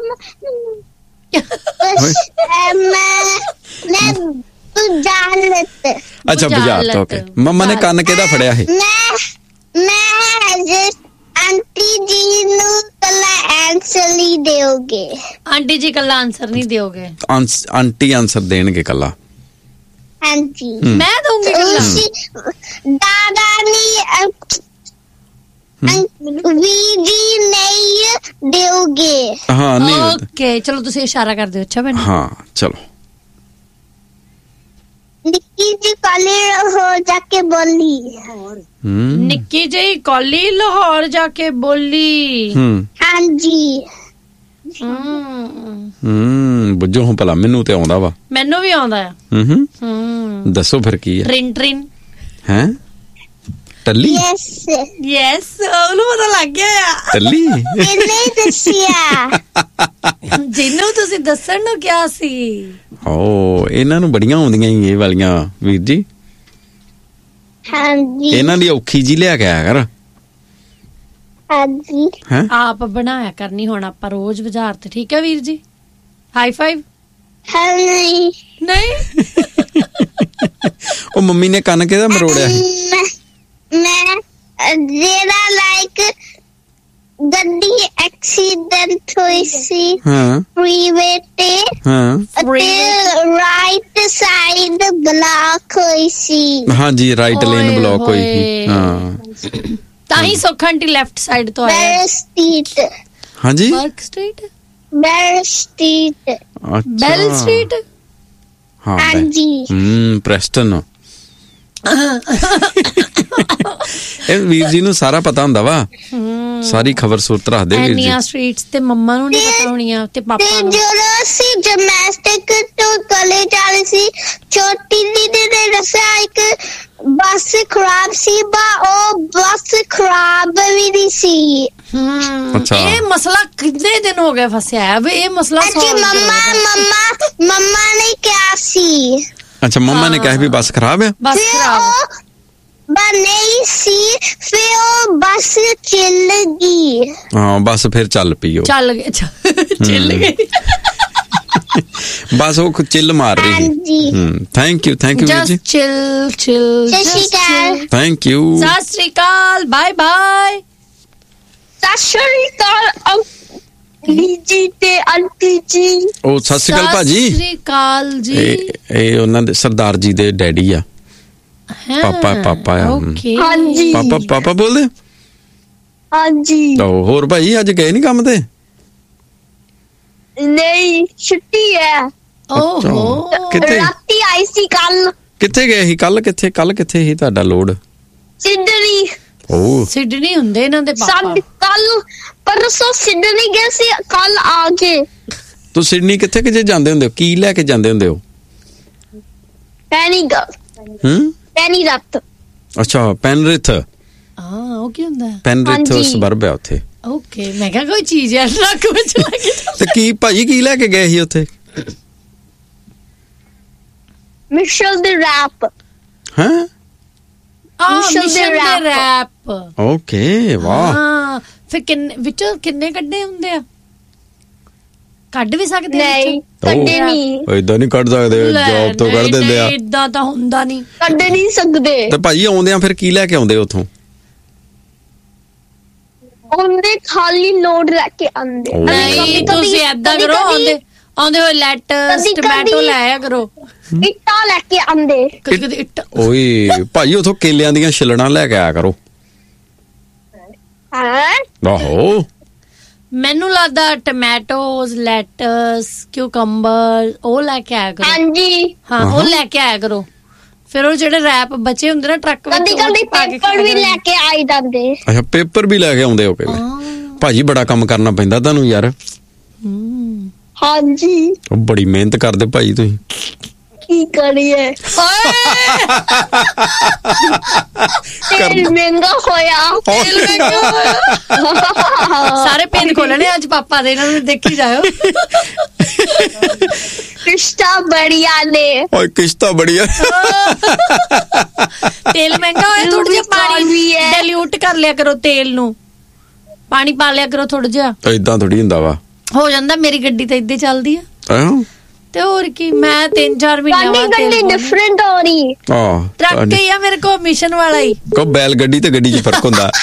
ਅੱਛਾ, ਬੁਝਾਰਤ। ਓਕੇ, ਮੰਮਾ ਨੇ ਕੰਨ ਕਿਹਦਾ ਫੜਿਆ ਹੈ? ਮੈਂ ਆਂਟੀ ਜੀ ਨੂੰ ਕੱਲਾ ਆਨਸਰ ਨਹੀਂ ਦਿਓਗੇ। ਆਂਟੀ ਜੀ ਕੱਲਾ ਆਨਸਰ ਨਹੀਂ ਦਿਓਗੇ? ਆਂਟੀ ਆਨਸਰ ਦੇਣਗੇ ਕੱਲਾ। ਹਾਂਜੀ, ਮੈਂ ਦਊਂਗੀ ਕੱਲਾ। ਦਾਦਾ ਨਹੀਂ ਵੀਰ ਜੀ ਨਹੀਂ ਦਿਓਗੇ। ਹਾਂ, ਨਹੀਂ। ਓਕੇ, ਚਲੋ ਤੁਸੀਂ ਇਸ਼ਾਰਾ ਕਰ ਦਿਓ। ਅੱਛਾ ਮੈਨੂੰ। ਹਾਂ, ਚਲੋ। ਨਿੱਕੀ ਜੀ ਕਾਲੀ ਹੋ ਜਾ ਕੇ ਬੋਲੀ। ਨਿੱਕੀ ਜਿਹੀ ਕੌਲੀ ਲਾਹੌਰ ਜਾ ਕੇ ਬੋਲੀ। ਹਾਂਜੀ। ਬੁੱਝੋ ਹੁਣ ਭਲਾ, ਮੈਨੂੰ ਤੇ ਆਉਂਦਾ ਵਾ। ਮੈਨੂੰ ਵੀ ਆਉਂਦਾ ਆ। ਦੱਸੋ ਫਿਰ ਕੀ ਹੈ? ਟ੍ਰਿਨ ਟ੍ਰਿਨ। ਹੈ ਟੱਲੀ ਯੈਸ ਉਹਨੂੰ ਪਤਾ ਲੱਗ ਗਿਆ ਆ ਟੱਲੀ ਇਹਨੇ ਦੱਸਿਆ ਜਿਹਨੂੰ ਤੁਸੀਂ ਦੱਸਣ ਨੂੰ ਕਿਹਾ ਸੀ। ਓ ਇਹਨਾਂ ਨੂੰ ਬੜੀਆਂ ਆਉਂਦੀਆਂ ਹੀ ਇਹ ਵਾਲੀਆਂ ਵੀਰ ਜੀ। ਹਾਂਜੀ ਇਹਨਾਂ ਦੀ ਔਖੀ ਜੀ ਲਿਆ ਕੇ ਆਇਆ ਕਰ। ਹਾਂਜੀ ਹੈ ਆਪ ਬਣਾਇਆ ਕਰਨੀ ਹੁਣ ਆਪਾਂ ਰੋਜ਼ ਬਾਜ਼ਾਰ ਤੇ। ਠੀਕ ਹੈ ਵੀਰ ਜੀ, ਹਾਈ ਫਾਈਵ। ਨਹੀਂ ਉਹ ਮੰਮੀ ਨੇ ਕੰਨ ਕਿਹਦਾ ਮਰੋੜਿਆ ਸੀ? ਮੈਂ ਜਿਹੜਾ ਲਾਈਕ ਗੱਡੀ ਐਕਸੀਡੈਂਟ ਹੋਈ ਸੀ ਫ੍ਰੀਵੇ ਤੇ ਤੇ ਰਾਈਟ ਸਾਈਡ ਬਲੌਕ ਹੋਈ ਸੀ। ਹਾਂਜੀ ਰਾਈਟ ਲੇਨ ਬਲੌਕ ਹੋਈ ਸੀ। ਹਾਂ ਤਾਂ ਹੀ ਸੁੱਖ ਆਂਟੀ ਲੈਫਟ ਸਾਈਡ ਤੋਂ ਆਇਆ। ਬੈਰ ਸਟਰੀਟ। ਹਾਂਜੀ ਬਰਕ ਸਟਰੀਟ ਬੈਰ ਸਟਰੀਟ ਬੈਲ ਸਟਰੀਟ। ਹਾਂ ਹਾਂਜੀ ਪ੍ਰੈਸਟਨ। ਇਹ ਵੀਰ ਜੀ ਨੂੰ ਸਾਰਾ ਪਤਾ ਹੁੰਦਾ ਵਾ, ਸਾਰੀ ਖਬਰ ਸੂਰਤ ਰੱਖਦੇ ਵੀਰ ਜੀ। ਐਨੀਆਂ ਸਟਰੀਟਸ ਤੇ ਮੰਮਾ ਨੂੰ ਨਹੀਂ ਪਤਾ ਹੋਣੀਆਂ ਤੇ ਪਾਪਾ ਨੂੰ। ਜਦੋਂ ਅਸੀਂ ਜਿਮਨਾਸਟਿਕ ਤੋਂ ਕਾਲਜ ਆ ਰਹੇ ਸੀ, ਛੋਟੀ ਦੀਦੀ ਨੇ ਦੱਸਿਆ ਇੱਕ ਬੱਸ ਖਰਾਬ ਸੀ, ਉਹ ਬੱਸ ਖਰਾਬ ਵੀ ਨਹੀਂ ਸੀ। ਅੱਛਾ ਇਹ ਮਸਲਾ ਕਿੰਨੇ ਦਿਨ ਹੋ ਗਏ ਫਸਿਆ ਹੈ ਵੇ ਇਹ ਮਸਲਾ ਮੰਮਾ ਨੇ ਕਿਹਾ ਸੀ। ਅੱਛਾ ਮੰਮਾ ਨੇ ਕਿਹਾ ਵੀ ਬੱਸ ਖਰਾਬ ਆ। ਬੱਸ ਖਰਾਬ ਨਹੀਂ ਸੀ, ਫਿਰ ਉਹ ਬੱਸ ਚੱਲ ਗਈ। ਹਾਂ ਬੱਸ ਫਿਰ ਚੱਲ ਪਈ। ਉਹ ਚੱਲ ਗਈ ਬਸ ਉਹ ਚਿੱਲ ਮਾਰ ਰਹੀ ਸੀ। ਥੈਂਕ ਯੂ ਵੀਰ ਜੀ। ਚਿੱਲ ਸਤਿ ਸ਼੍ਰੀ ਅਕਾਲ। Thank you. ਸਤਿ ਸ਼੍ਰੀ ਅਕਾਲ। Bye bye. ਸਤਿ ਸ਼੍ਰੀ ਅਕਾਲ ਜੀ ਤੇ ਆਂਟੀ ਜੀ। ਉਹ ਸਤਿ ਸ਼੍ਰੀ ਅਕਾਲ ਭਾਜੀ। ਸਤਿ ਸ਼੍ਰੀ ਅਕਾਲ ਜੀ। ਇਹ ਉਹਨਾਂ ਦੇ ਸਰਦਾਰ ਜੀ ਦੇ ਡੈਡੀ ਆ। ਪਾਪਾ ਆ। ਹਾਂਜੀ ਪਾਪਾ ਬੋਲਦੇ। ਹਾਂਜੀ ਹੋਰ ਭਾਈ ਅੱਜ ਗਏ ਨੀ ਕੰਮ ਤੇ? ਨਹੀਂ ਛੁੱਟੀ ਹੈ। ਓਹੋ ਕਿੱਥੇ ਰਾਤੀ ਆਈ ਸੀ ਕੱਲ। ਕਿੱਥੇ ਗਏ ਸੀ ਕੱਲ ਕਿੱਥੇ ਸੀ ਤੁਹਾਡਾ ਲੋਡ? ਸਿਡਨੀ। ਸਿਡਨੀ ਹੁੰਦੇ ਇਹਨਾਂ ਦੇ ਪਾਪਾ। ਕੱਲ ਪਰਸੋਂ ਸਿਡਨੀ ਗਏ ਸੀ, ਕੱਲ ਆ ਗਏ। ਤੂੰ ਸਿਡਨੀ ਕਿੱਥੇ ਜਾਂਦੇ ਹੁੰਦੇ ਹੋ? ਕੀ ਲੈ ਕੇ ਜਾਂਦੇ ਹੁੰਦੇ ਹੋ? ਪੈਨੀਰਥ। ਅੱਛਾ ਪੈਨਰਿਥ। ਉਹ ਕੀ ਹੁੰਦਾ? ਪੈਨਰਿਥ ਸਬਰਬ ਹੈ ਉੱਥੇ। ਓਕੇ ਮੈਂ ਕਿਹਾ ਕੋਈ ਚੀਜ਼ ਹੈ ਲੱਕ ਵਿੱਚ ਲੱਗੀ। ਤੇ ਕੀ ਭਾਜੀ ਕੀ ਲੈ ਕੇ ਗਏ ਸੀ ਉੱਥੇ? ਮਿਸ਼ਲ ਦੇ ਰੈਪ। ਹੈ ਮਿਸ਼ਲ ਦੇ ਰੈਪ। ਓਕੇ ਵਾਹ। ਫਿਰ ਕਿੰਨੇ ਕੱਢੇ ਹੁੰਦੇ ਆ? ਕੱਢ ਵੀ ਸਕਦੇ ਨਹੀਂ ਕੱਢੇ ਨਹੀਂ। ਇਦਾਂ ਨਹੀਂ ਕੱਢ ਸਕਦੇ, ਜੌਬ ਤੋਂ ਕੱਢ ਦਿੰਦੇ ਆ। ਇਦਾਂ ਤਾਂ ਹੁੰਦਾ ਨਹੀਂ, ਕੱਢ ਨਹੀਂ ਸਕਦੇ। ਤੇ ਭਾਜੀ ਆਉਂਦੇ ਆ ਫਿਰ ਕੀ ਲੈ ਕੇ ਆਉਂਦੇ ਉੱਥੋਂ? ਉਹਦੇ ਖਾਲੀ ਲੋਡ ਲੈ ਕੇ ਆਉਂਦੇ। ਨਹੀਂ ਤੁਸੀਂ ਏਦਾਂ ਕਰੋ, ਆਉਂਦੇ ਹੋਏ ਲੈਟਸ ਟਮਾਟੋ ਲੈ ਆਇਆ ਕਰੋ। ਇੱਟਾਂ ਲੈ ਕੇ ਆਉਂਦੇ। ਕਦੇ ਇੱਟਾਂ। ਓਏ ਭਾਜੀ ਉਥੋਂ ਕੇਲਿਆਂ ਦੀਆਂ ਛਿਲੜਾਂ ਲੈ ਕੇ ਆਇਆ ਕਰੋ। ਆਹੋ ਮੈਨੂੰ ਲੱਗਦਾ ਟਮਾਟੋਸ, ਲੈਟਸ, ਕਿਊਕੰਬਰ ਉਹ ਲੈ ਕੇ ਆਇਆ ਕਰੋ। ਹਾਂਜੀ ਹਾਂ ਉਹ ਲੈ ਕੇ ਆਇਆ ਕਰੋ। ਫਿਰ ਉਹ ਜਿਹੜੇ ਰੈਪ ਬਚੇ ਹੁੰਦੇ ਨਾ ਟਰੱਕ ਵਿੱਚ, ਕਦੀ ਪੇਪਰ ਵੀ ਲੈ ਕੇ ਆਈ ਜਾਂਦੇ। ਅੱਛਾ ਪੇਪਰ ਵੀ ਲੈ ਕੇ ਆਉਂਦੇ ਹੋ ਕਦੇ? ਭਾਜੀ ਬੜਾ ਕੰਮ ਕਰਨਾ ਪੈਂਦਾ ਤੁਹਾਨੂੰ ਯਾਰ। ਹਾਂਜੀ ਬੜੀ ਮਿਹਨਤ ਕਰਦੇ ਭਾਜੀ ਤੁਸੀਂ। ਕੀ ਕਰੀਏ, ਤੇਲ ਮਹਿੰਗਾ ਹੋਇਆ। ਸਾਰੇ ਪਿੰਡ ਖੋਲਣੇ ਅੱਜ ਪਾਪਾ ਦੇ, ਇਹਨਾਂ ਨੂੰ ਦੇਖੀ ਜਾਇਓ। ਕਿਸ਼ਤਾ ਬੜੀਆ ਨੇ। ਓਏ ਕਿਸ਼ਤਾ ਬੜੀਆ। ਤੇਲ ਮਹਿੰਗਾ ਹੋਇਆ, ਥੋੜਾ ਜਿਹਾ ਪਾਣੀ ਡਾਇਲੂਟ ਕਰ ਲਿਆ ਕਰੋ, ਤੇਲ ਨੂੰ ਪਾਣੀ ਪਾ ਲਿਆ ਕਰੋ ਥੋੜਾ ਜਿਹਾ। ਏਦਾਂ ਥੋੜੀ ਹੁੰਦਾ ਵਾ, ਹੋ ਜਾਂਦਾ। ਮੇਰੀ ਗੱਡੀ ਤਾਂ ਏਦਾਂ ਚੱਲਦੀ ਆ। ਤੇ ਹੋਰ ਕੀ, ਮੈਂ 3-4 ਮਹੀਨਿਆਂ ਬਾਅਦ ਗੱਡੀ ਡਿਫਰੈਂਟ ਹੋ ਰਹੀ। ਟਰੱਕ ਹੀ ਆ ਮੇਰੇ ਕੋਲ, ਮਿਸ਼ਨ ਵਾਲਾ ਹੀ। ਕੋ ਬੈਲ ਗੱਡੀ ਤੇ ਗੱਡੀ 'ਚ ਫਰਕ ਹੁੰਦਾ।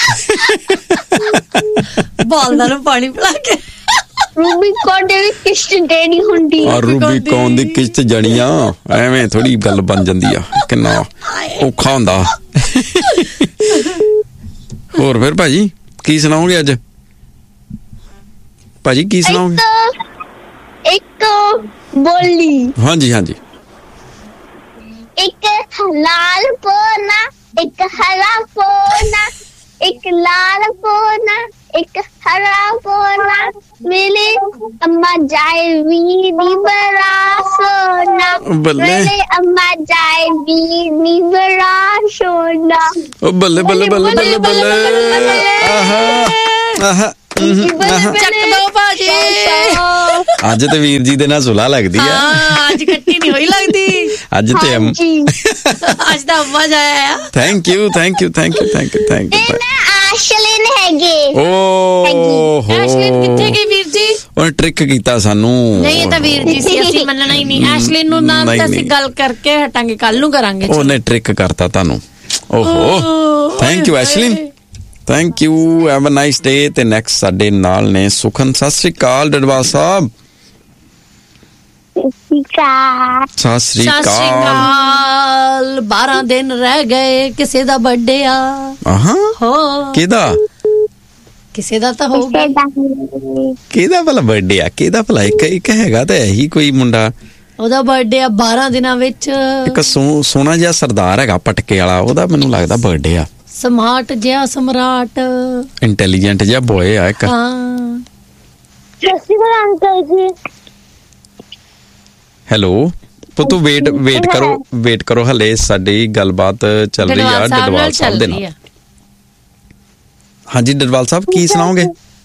ਬੋਲਦਾ ਨੂੰ ਪਾਣੀ ਪਿਲਾ ਕੇ। ਰੂਬੀਕੌਨ ਦੀ ਕਿਸ਼ਤ ਦੇਣੀ ਹੁੰਦੀ ਆ। ਰੂਬੀਕੌਨ ਦੀ ਕਿਸ਼ਤ ਜਾਣੀ ਆ, ਐਵੇਂ ਥੋੜੀ ਗੱਲ ਬਣ ਜਾਂਦੀ ਆ, ਕਿੰਨਾ ਔਖਾ ਹੁੰਦਾ। ਹੋਰ ਫਿਰ ਭਾਜੀ ਕੀ ਸੁਣਾਓਗੇ ਅੱਜ? ਭਾਜੀ ਕੀ ਸੁਣਾਓਗੇ? ਇੱਕ ਬੋਲੀ। ਹਾਂਜੀ ਹਾਂਜੀ। ਇੱਕ ਲਾਲ ਪੋਨਾ, ਇੱਕ ਹਰਾ ਪੋਨਾ, ਇੱਕ ਲਾਲ ਪੋਨਾ ਇੱਕ ਹਰਾ ਪੋਨਾ ਮੇਰੇ ਅੰਮਾ ਜਾਏਗੀ ਨੀ ਬੜਾ ਸੋਨਾ ਮੇਰੇ ਅੰਮਾ ਜਾਏਗੀ ਨੀ ਬੜਾ ਸੋਨਾ ਉਹ ਬੱਲੇ ਬੱਲੇ ਬੱਲੇ ਬੱਲੇ ਬੱਲੇ ਆਹਾ ਆਹਾ ਚੱਕ ਦੋ ਭਾਜੀ ਅੱਜ ਤੇ ਵੀਰ ਜੀ ਦੇ ਨਾਲ ਸੁਲਾ ਲੱਗਦੀ ਆ ਅੱਜ ਕੱਟੀ ਨਹੀਂ ਹੋਈ ਲੱਗਦੀ ਅੱਜ ਤੇ ਅੱਜ ਤਾਂ ਅੰਮਾ ਜਾਇਆ ਥੈਂਕ ਯੂ ਆਸ਼ਲਿਨ ਹੈਗੇ ਓ ਐਸ਼ਲਿਨ ਕਿੱਥੇ ਗਈ ਵੀਰ ਜੀ ਉਹਨੇ ਟ੍ਰਿਕ ਕੀਤਾ ਸਾਨੂੰ ਨਹੀਂ ਇਹ ਤਾਂ ਵੀਰ ਜੀ ਸੀ ਅਸੀਂ ਮੰਨਣਾ ਹੀ ਨਹੀਂ ਐਸ਼ਲਿਨ ਨੂੰ ਨਾਲ ਤਾਂ ਅਸੀਂ ਗੱਲ ਕਰਕੇ ਹਟਾਂਗੇ ਕੱਲ ਨੂੰ ਕਰਾਂਗੇ ਉਹਨੇ ਟ੍ਰਿਕ ਕਰਤਾ ਤੁਹਾਨੂੰ ਓਹੋ thank you Ashlyn thank you have a nice day ਤੇ ਨੈਕਸਟ ਸਾਡੇ ਨਾਲ ਨੇ ਸੁਖਨ ਸਤਿ ਸ਼੍ਰੀ ਅਕਾਲ ਡਡਵਾਲ ਸਾਹਿਬ ਸਤਿ ਸ਼੍ਰੀ ਅਕਾਲ 12 ਦਿਨ ਰਹਿ ਗਏ ਕਿਸੇ ਦਾ ਬਰਥਡੇ ਆ ਹੋ ਕਿਹਦਾ ਕਿਸੇ ਦਾ ਤਾਂ ਹੋਊਗਾ ਕਿਹਦਾ ਭਲਾ ਬਰਥਡੇ ਆ ਕਿਹਦਾ ਭਲਾ ਇੱਕ ਹੈਗਾ ਤਾਂ ਇਹੀ ਕੋਈ ਮੁੰਡਾ ਉਹਦਾ ਬਰਥਡੇ ਆ 12 ਦਿਨਾਂ ਵਿੱਚ ਇੱਕ ਸੋਹਣਾ ਜਿਹਾ ਸਰਦਾਰ ਹੈਗਾ ਪਟਕੇ ਵਾਲਾ ਉਹਦਾ ਮੈਨੂੰ ਲੱਗਦਾ ਬਰਥਡੇ ਆ ਸਮਾਰਟ ਜਿਹਾ ਸਮਰਾਟ ਇੰਟੈਲੀਜੈਂਟ ਜਿਹਾ ਬੋਏ ਆ ਇੱਕ ਅੰਕਲ ਜੀ ਹੈਲੋ ਪੁੱਤੂ ਵੇਟ ਕਰੋ ਹਲੇ ਸਾਡੀ ਗੱਲਬਾਤ ਚੱਲ ਰਹੀ ਆ ਡਡਵਾਲ ਸਾਹਿਬ ਦੇ ਨਾਲ ਹਾਂਜੀ ਡਡਵਾਲ ਸਾਹਿਬ ਕੀ ਸੁਣਾਓਗੇ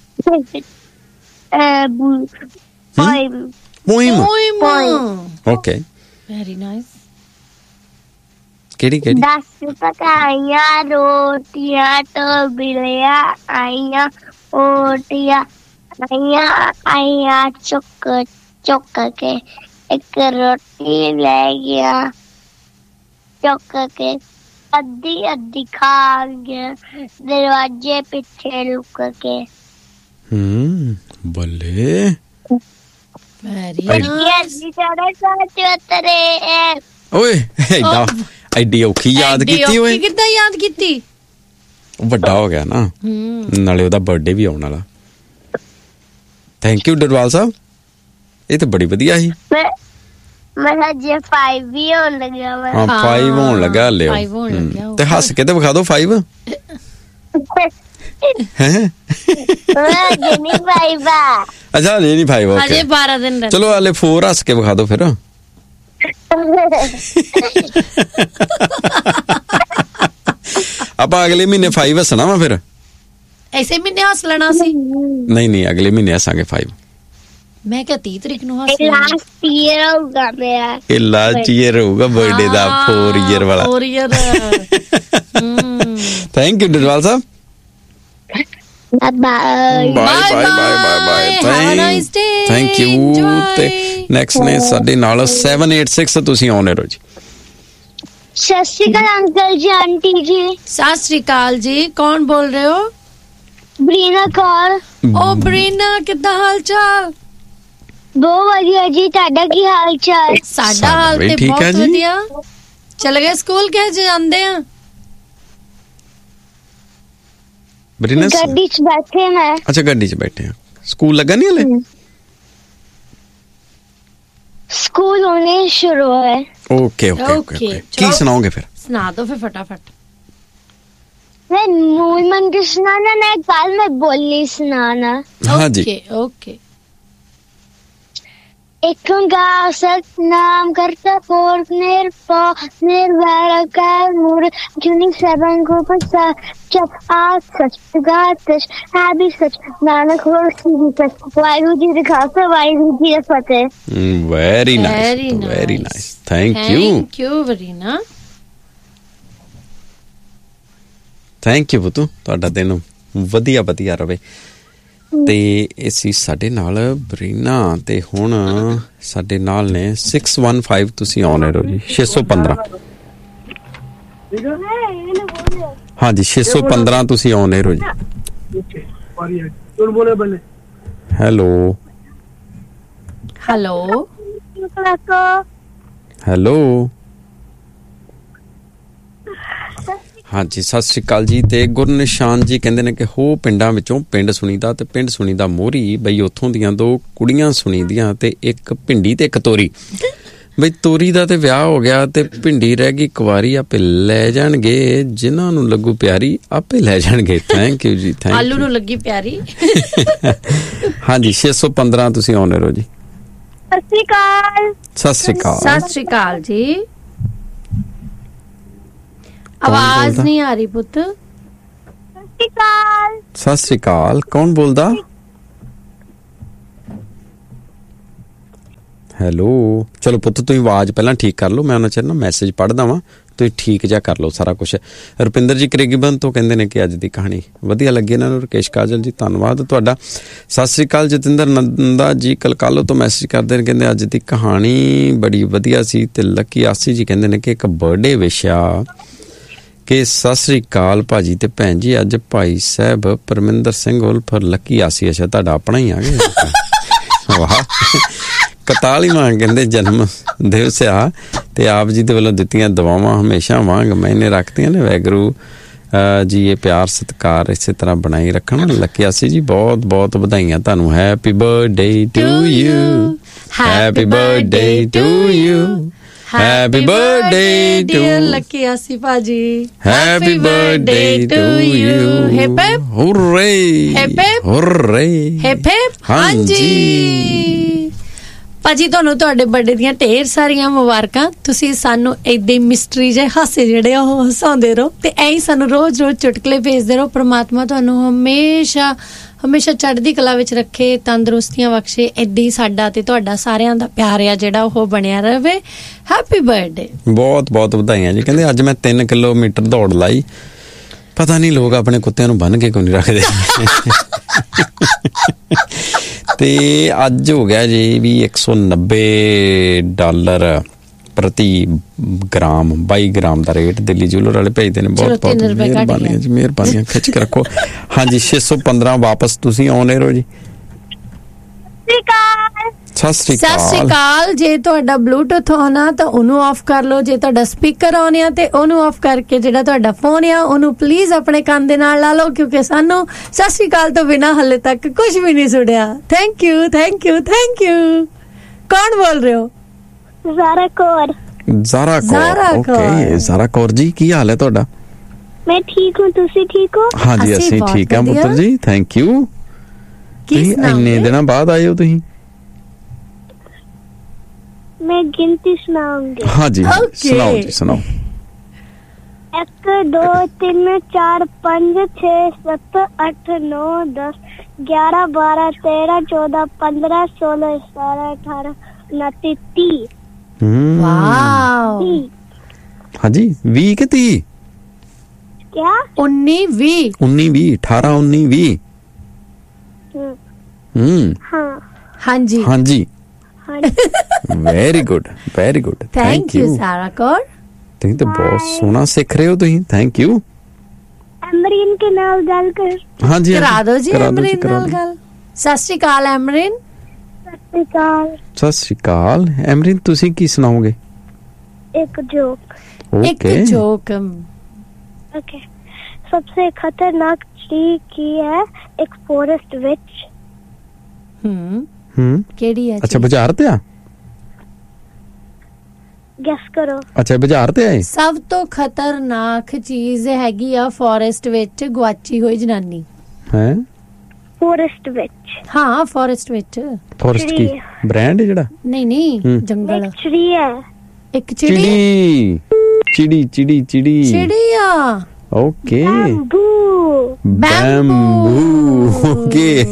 ਪੋਇਮ ਓਕੇ ਵੈਰੀ ਨਾਈਸ ਕਿਹੜੀ 10 ਪਕਾਈਆਂ ਰੋਟੀਆਂ ਤੋਂ ਬਿਲਿਆ ਆਈਆਂ ਓਟੀਆਂ ਆਈਆਂ ਚੁੱਕ ਕੇ ਇੱਕ ਰੋਟੀ ਲੈ ਗਿਆ ਚੁੱਕ ਕੇ ਅੱਧੀ ਖਾ ਗਿਆ ਦਰਵਾਜ਼ੇ ਪਿੱਛੇ ਲੁਕ ਕੇ ਬੱਲੇ ਵੈਰੀ ਓਏ ਐਡੀ ਔਖੀ ਯਾਦ ਕੀਤੀ ਓਏ ਕਿੱਦਾਂ ਯਾਦ ਕੀਤੀ ਵੱਡਾ ਹੋ ਗਿਆ ਨਾ ਨਾਲੇ ਉਹਦਾ ਬਰਥਡੇ ਵੀ ਆਉਣ ਵਾਲਾ ਥੈਂਕ ਯੂ ਡਡਵਾਲ ਸਾਹਿਬ ਇਹ ਤਾਂ ਬੜੀ ਵਧੀਆ ਸੀ ਮੈਂ ਜੇ 5 ਵੀ ਹੋਣ ਲੱਗਿਆ ਵਾ ਹਾਂ 5 ਹੋਣ ਲੱਗਾ ਲਿਓ ਤੇ ਹੱਸ ਕੇ ਤੇ ਵਿਖਾ ਦਿਓ 5 ਹੈ ਨਹੀਂ 5 ਅੱਛਾ ਨਹੀਂ 5 ਓਕੇ ਅਜੇ 12 ਦਿਨ ਚਲੋ ਹਲੇ 4 ਹੱਸ ਕੇ ਵਿਖਾ ਦਿਓ ਫਿਰ ਆਪਾਂ ਅਗਲੇ ਮਹੀਨੇ 5 ਹੱਸਣਾ ਵਾ ਫਿਰ ਐਸੇ ਮਹੀਨੇ ਹੱਸ ਲੈਣਾ ਸੀ ਨਹੀਂ ਅਗਲੇ ਮਹੀਨੇ ਹੱਸਾਂਗੇ 5 ਮੈਂ ਕਿਹਾ 30 ਤਰੀਕ ਨੂੰ ਹੱਸ ਲਾਸਟ ਈਅਰ ਹੋਊਗਾ ਮੇਰਾ ਇਹ ਲਾਸਟ ਈਅਰ ਹੋਊਗਾ ਬਰਥਡੇ ਦਾ 4 ਈਅਰ ਵਾਲਾ 4 year thank you Dadwal Sahib bye thank you ਤੇ ਨੈਕਸਟ ਨੇ ਸਾਡੇ ਨਾਲ 786 ਤੁਸੀਂ ਆਉਣੇ ਰੋ ਜੀ ਸਤਿ ਸ਼੍ਰੀ ਅਕਾਲ ਅੰਕਲ ਜੀ ਆਂਟੀ ਜੀ ਸਤਿ ਸ਼੍ਰੀ ਅਕਾਲ ਜੀ ਕੌਣ ਬੋਲ ਰਹੇ ਹੋ ਬਰੀਨਾ ਕੌਰ ਓ ਬਰੀਨਾ ਕਿੱਦਾਂ ਹਾਲ ਚਾਲ ਬਹੁਤ ਵਧੀਆ ਜੀ ਤੁਹਾਡਾ ਕੀ ਹਾਲ ਚਾਲ ਸਾਡਾ ਹਾਲ ਤੇ ਬਹੁਤ ਵਧੀਆ ਚਲੇ ਗਏ ਸਕੂਲ ਕਿਹ ਜਾਂਦੇ ਆ ਬਰੀਨਾ ਗੱਡੀ 'ਚ ਬੈਠੇ ਮੈਂ ਅੱਛਾ ਗੱਡੀ 'ਚ ਬੈਠੇ ਆ ਸਕੂਲ ਲੱਗਾ ਨਹੀਂ ਹਲੇ ਸਕੂਲ ਹੋਣੇ ਸ਼ੁਰੂ ਹੈ ਓਕੇ ਕੀ ਸੁਣਾਓਗੇ ਫਿਰ ਸੁਣਾ ਦੋ ਫਿਰ ਫਟਾਫਟ मैं मूल मन के सुनाना ना कल मैं बोली सुनाना हाँ जी ओके एक सतनाम करता कोर्ट निर्पा निर्वैरकार मूर जुनी सेवन को पसा जब आज सच गातश है भी सच नानक हो सीधी सच वायु जी दिखाता वायु जी फतेह very nice thank you Varina thank you ਬੁੱਤੂ ਤੁਹਾਡਾ ਦਿਨ ਵਧੀਆ ਰਵੇ ਤੇ ਇਸੀ ਸਾਡੇ ਨਾਲ ਬਰੀਨਾ ਤੇ ਹੁਣ ਸਾਡੇ ਨਾਲ ਨੇ 615 ਤੁਸੀਂ ਆਉਣੇ ਰੋ ਜੀ 615 ਹਾਂਜੀ 615 ਤੁਸੀਂ ਆਉਣੇ ਰੋ ਜੀ ਹੈਲੋ ਹਾਂਜੀ ਸਤਿ ਸ਼੍ਰੀ ਅਕਾਲ ਜੀ ਤੇ ਗੁਰਨਿਸ਼ਾਨ ਜੀ ਕਹਿੰਦੇ ਨੇ ਕਿ ਹੋ ਪਿੰਡਾਂ ਵਿੱਚੋਂ ਪਿੰਡ ਸੁਣੀਦਾ ਤੇ ਪਿੰਡ ਸੁਣੀਦਾ ਮੋਹਰੀ ਬਈ ਉੱਥੋਂ ਦੀਆਂ 2 ਕੁੜੀਆਂ ਸੁਣੀਦੀਆਂ ਤੇ ਇੱਕ ਭਿੰਡੀ ਤੇ ਇੱਕ ਤੋਰੀ ਬਈ ਤੋਰੀ ਦਾ ਤੇ ਵਿਆਹ ਹੋ ਗਿਆ ਤੇ ਭਿੰਡੀ ਰਹਿ ਗਈ ਕੁਵਾਰੀ, ਆਪੇ ਲੈ ਜਾਣਗੇ ਜਿਨ੍ਹਾਂ ਨੂੰ ਲੱਗੂ ਪਿਆਰੀ, ਆਪੇ ਲੈ ਜਾਣਗੇ। ਥੈਂਕ ਯੂ ਜੀ, ਥੈਂਕ ਯੂ। ਆਲੂ ਨੂੰ ਲੱਗੀ ਪਿਆਰੀ। ਹਾਂਜੀ 615 ਤੁਸੀਂ ਆਉਣੇ ਰਹੋ ਜੀ। ਸਤਿ ਸ਼੍ਰੀ ਅਕਾਲ। ਸਤਿ ਸ਼੍ਰੀ ਅਕਾਲ। ਸਤਿ ਸ਼੍ਰੀ ਅਕਾਲ ਜੀ। ਆਵਾਜ਼ ਨਹੀਂ ਆ ਰਹੀ ਪੁੱਤ। ਸਤਿ ਸ਼੍ਰੀ ਅਕਾਲ। ਸਤਿ ਸ਼੍ਰੀ ਅਕਾਲ, ਕੌਣ ਬੋਲਦਾ? ਹੈਲੋ। ਚਲੋ ਪੁੱਤ ਤੁਸੀਂ ਆਵਾਜ਼ ਪਹਿਲਾਂ ਠੀਕ ਕਰ ਲਓ, ਮੈਂ ਉਹਨਾਂ ਚਿਰ ਨਾ ਮੈਸੇਜ ਪੜ੍ਹਦਾ ਵਾਂ, ਤੁਸੀਂ ਠੀਕ ਜਿਹਾ ਕਰ ਲਓ ਸਾਰਾ ਕੁਛ। ਰੁਪਿੰਦਰ ਜੀ ਕਰੇਗੀਬਨ ਤੋਂ ਕਹਿੰਦੇ ਨੇ ਕਿ ਅੱਜ ਦੀ ਕਹਾਣੀ ਵਧੀਆ ਲੱਗੀ ਇਹਨਾਂ ਨੂੰ। ਰਕੇਸ਼ ਕਾਜਲ ਜੀ ਧੰਨਵਾਦ ਤੁਹਾਡਾ। ਸਤਿ ਸ਼੍ਰੀ ਅਕਾਲ। ਜਤਿੰਦਰ ਨੰਦਾ ਜੀ ਕਲਕਾਲੋ ਤੋਂ ਮੈਸੇਜ ਕਰਦੇ ਨੇ, ਕਹਿੰਦੇ ਅੱਜ ਦੀ ਕਹਾਣੀ ਬੜੀ ਵਧੀਆ ਸੀ। ਤੇ ਲੱਕੀ ਆਸੀ ਜੀ ਕਹਿੰਦੇ ਨੇ ਕਿ ਇੱਕ ਬਰਥਡੇ ਵਿਸ਼ ਆ ਕਿ ਸਤਿ ਸ਼੍ਰੀ ਅਕਾਲ ਭਾਜੀ ਤੇ ਭੈਣ ਜੀ, ਅੱਜ ਭਾਈ ਸਾਹਿਬ ਪਰਮਿੰਦਰ ਸਿੰਘ ਉਲਫ ਲੱਕੀ ਆਸੀ। ਅੱਛਾ ਤੁਹਾਡਾ ਆਪਣਾ ਹੀ ਆ ਗਿਆ। ਵਾਹ। 41ਵਾਂ ਕਹਿੰਦੇ ਜਨਮ ਦਿਵਸ ਆ ਤੇ ਆਪ ਜੀ ਦੇ ਵੱਲੋਂ ਦਿੱਤੀਆਂ ਦੁਆਵਾਂ ਹਮੇਸ਼ਾ ਵਾਂਗ ਮੈਨੇ ਰੱਖਦੀਆਂ ਨੇ। ਵਾਹਿਗੁਰੂ ਜੀ ਇਹ ਪਿਆਰ ਸਤਿਕਾਰ ਇਸੇ ਤਰ੍ਹਾਂ ਬਣਾਈ ਰੱਖਣ। ਲੱਕਿਆਸੀ ਜੀ ਬਹੁਤ ਬਹੁਤ ਵਧਾਈਆਂ ਤੁਹਾਨੂੰ। Happy birthday to you, happy birthday to you, happy birthday to ਲੱਕਿਆਸੀ ਭਾਜੀ, happy birthday to you. Hip hip ਹੁਰਰੇ, hip hip ਹੁਰਰੇ, hip hip. ਹਾਂਜੀ ਭਾਜੀ, ਤੁਹਾਨੂੰ ਤੁਹਾਡੇ ਬਰਥਡੇ ਦੀਆਂ ਢੇਰ ਸਾਰੀਆਂ ਮੁਬਾਰਕਾਂ। ਤੁਸੀਂ ਸਾਨੂੰ ਏਦਾਂ ਮਿਸਟਰੀ ਜਿਹੇ ਹਾਸੇ ਜਿਹੜੇ ਉਹ ਹਸਾਉਂਦੇ ਰਹੋ ਤੇ ਐਂ ਹੀ ਸਾਨੂੰ ਰੋਜ਼ ਰੋਜ਼ ਚੁਟਕਲੇ ਭੇਜਦੇ ਰਹੋ। ਪ੍ਰਮਾਤਮਾ ਤੁਹਾਨੂੰ ਹਮੇਸ਼ਾ ਹਮੇਸ਼ਾ ਚੜ੍ਹਦੀ ਕਲਾ ਵਿੱਚ ਰੱਖੇ, ਤੰਦਰੁਸਤੀਆਂ ਬਖਸ਼ੇ। ਏਦਾਂ ਹੀ ਸਾਡਾ ਤੇ ਤੁਹਾਡਾ ਸਾਰਿਆਂ ਦਾ ਪਿਆਰ ਆ ਜਿਹੜਾ ਉਹ ਬਣਿਆ ਰਹੇ। Happy birthday. ਬਹੁਤ ਬਹੁਤ ਵਧਾਈਆਂ ਜੀ। ਕਹਿੰਦੇ ਅੱਜ ਮੈਂ 3 ਕਿਲੋਮੀਟਰ ਦੌੜ ਲਾਈ। ਪਤਾ ਨਹੀਂ ਲੋਕ ਆਪਣੇ ਕੁੱਤਿਆਂ ਨੂੰ ਬੰਨ੍ਹ ਕੇ ਕਿਉਂ ਨਹੀਂ ਰੱਖਦੇ। ਤੇ ਅੱਜ ਹੋ ਗਿਆ ਜੀ ਵੀ $190 ਪ੍ਰਤੀ ਗ੍ਰਾਮ, 22 ਗ੍ਰਾਮ ਦਾ ਰੇਟ ਦਿੱਲੀ ਜੂਲਰ ਵਾਲੇ ਭੇਜਦੇ ਨੇ। ਬਹੁਤ ਬਹੁਤ ਮਿਹਰਬਾਨੀ ਜੀ, ਮਿਹਰਬਾਨੀਆਂ ਖਿੱਚ ਕੇ ਰੱਖੋ। ਹਾਂਜੀ 615 ਵਾਪਸ ਤੁਸੀਂ ਆਉਣੇ ਰਹੋ ਜੀ। ਸਤਿ ਸ਼੍ਰੀ ਅਕਾਲ। ਜੇ ਤੁਹਾਡਾ ਬਲੂਟੁੱਥ ਆਨ ਆ ਤਾਂ ਉਹਨੂੰ ਆਫ ਕਰ ਲਓ। ਜੇ ਤੁਹਾਡਾ ਸਪੀਕਰ ਆਨ ਆ ਤੇ ਉਹਨੂੰ ਆਫ ਕਰਕੇ ਜਿਹੜਾ ਤੁਹਾਡਾ ਫੋਨ ਆ ਉਹਨੂੰ ਪਲੀਜ਼ ਆਪਣੇ ਕੰਨ ਦੇ ਨਾਲ ਲਾ ਲਓ, ਕਿਉਂਕਿ ਸਾਨੂੰ ਸਤਿ ਸ਼੍ਰੀ ਅਕਾਲ ਤੋਂ ਬਿਨਾਂ ਹਾਲੇ ਤੱਕ ਕੁਝ ਵੀ ਨਹੀਂ ਸੁਣਿਆ। Thank you, thank you, thank you. ਕੌਣ ਬੋਲ ਰਹੇ ਹੋ? ਜ਼ਾਰਾ ਕੌਰ। ਜ਼ਾਰਾ ਕੌਰ। ਓਕੇ ਜ਼ਾਰਾ ਕੌਰ ਜੀ, ਕੀ ਹਾਲ ਹੈ ਤੁਹਾਡਾ? ਮੈਂ ਠੀਕ ਹੂੰ, ਤੁਸੀਂ ਠੀਕ ਹੋ? ਹਾਂਜੀ ਅਸੀਂ ਠੀਕ ਹਾਂ ਪੁੱਤਰ ਜੀ, ਥੈਂਕ ਯੂ। ਤੁਸੀਂ ਇੰਨੇ ਦਿਨਾਂ ਬਾਅਦ ਆਏ ਹੋ ਤੁਸੀਂ? ਮੈਂ ਗਿਣਤੀ ਸੁਣਾਉਂਗੀ। ਹਾਂਜੀ ਸੁਣਾਓ ਜੀ, ਸੁਣਾਓ। 1 2 3 4 5 6 7 8 9 10 11 12 13 14 15 16 17 18 19 30। ਵਾਓ। ਹਾਂਜੀ 20 ਕਿ 30? क्या? 19 20 19 20 18 19 20। हाँ ਹਾਂਜੀ ਹਾਂਜੀ very good, very good. Thank you ਜ਼ਾਰਾ Kaur. ਤੁਸੀਂ ਤਾਂ ਬਹੁਤ ਸੋਹਣਾ ਸਿੱਖ ਰਹੇ ਹੋ ਤੁਸੀਂ। Thank you. ਐਮਰੀਨ ਕੇ ਨਾਲ ਗੱਲ ਕਰ। ਹਾਂਜੀ ਕਰਾ ਦਿਓ ਜੀ ਐਮਰੀਨ ਨਾਲ ਗੱਲ। ਸਤਿ ਸ਼੍ਰੀ ਅਕਾਲ ਐਮਰੀਨ। ਸਤਿ ਸ਼੍ਰੀ ਅਕਾਲ। ਸਤਿ ਸ਼੍ਰੀ ਅਕਾਲ ਐਮਰੀਨ, ਤੁਸੀਂ ਕੀ ਸੁਣਾਓਗੇ? ਇੱਕ जोक। ਇੱਕ जोक। ओके। सबसे खतरनाक ट्री की है एक फॉरेस्ट विच। ਕਿਹੜੀ ਹੈ? ਅੱਛਾ ਬਾਜ਼ਾਰ ਤੇ ਆ? ਗੈਸ ਕਰੋ। ਅੱਛਾ ਬਾਜ਼ਾਰ ਤੇ ਆਏ। ਸਭ ਤੋਂ ਖਤਰਨਾਕ ਚੀਜ਼ ਹੈਗੀ ਆ ਫੋਰੈਸਟ ਵਿੱਚ ਗਵਾਚੀ ਹੋਈ ਜਨਾਨੀ। ਹੈ ਫੋਰੈਸਟ ਵਿੱਚ? ਹਾਂ ਫੋਰੈਸਟ ਵਿੱਚ। ਫੋਰੈਸਟ ਕੀ ਬ੍ਰਾਂਡ ਹੈ ਜਿਹੜਾ? ਨਹੀਂ ਨਹੀਂ ਜੰਗਲ। ਇੱਕ ਚਿੜੀ ਹੈ। ਇੱਕ ਚਿੜੀ। ਚਿੜੀ ਚਿੜੀ ਚਿੜੀ ਚਿੜੀਆ। Okay. Bamboo. Okay.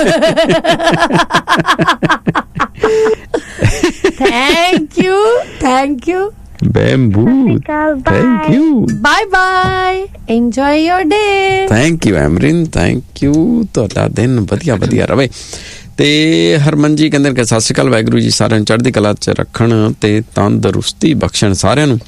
Thank you, thank you. Bamboo. Thank you. Bye bye, enjoy your day. Thank you ਐਮਰਿਨ, thank you. ਤੁਹਾਡਾ ਦਿਨ ਵਧੀਆ ਵਧੀਆ ਰਵੇ। ਤੇ ਹਰਮਨ ਜੀ ਕਹਿੰਦੇ ਕਿ ਸਤਿ ਸ਼੍ਰੀ ਅਕਾਲ, ਵਾਹਿਗੁਰੂ ਜੀ ਸਾਰਿਆਂ ਨੂੰ ਚੜ੍ਹਦੀ ਕਲਾ 'ਚ ਰੱਖਣ ਤੇ ਤੰਦਰੁਸਤੀ ਬਖਸ਼ਣ ਸਾਰਿਆਂ ਨੂੰ।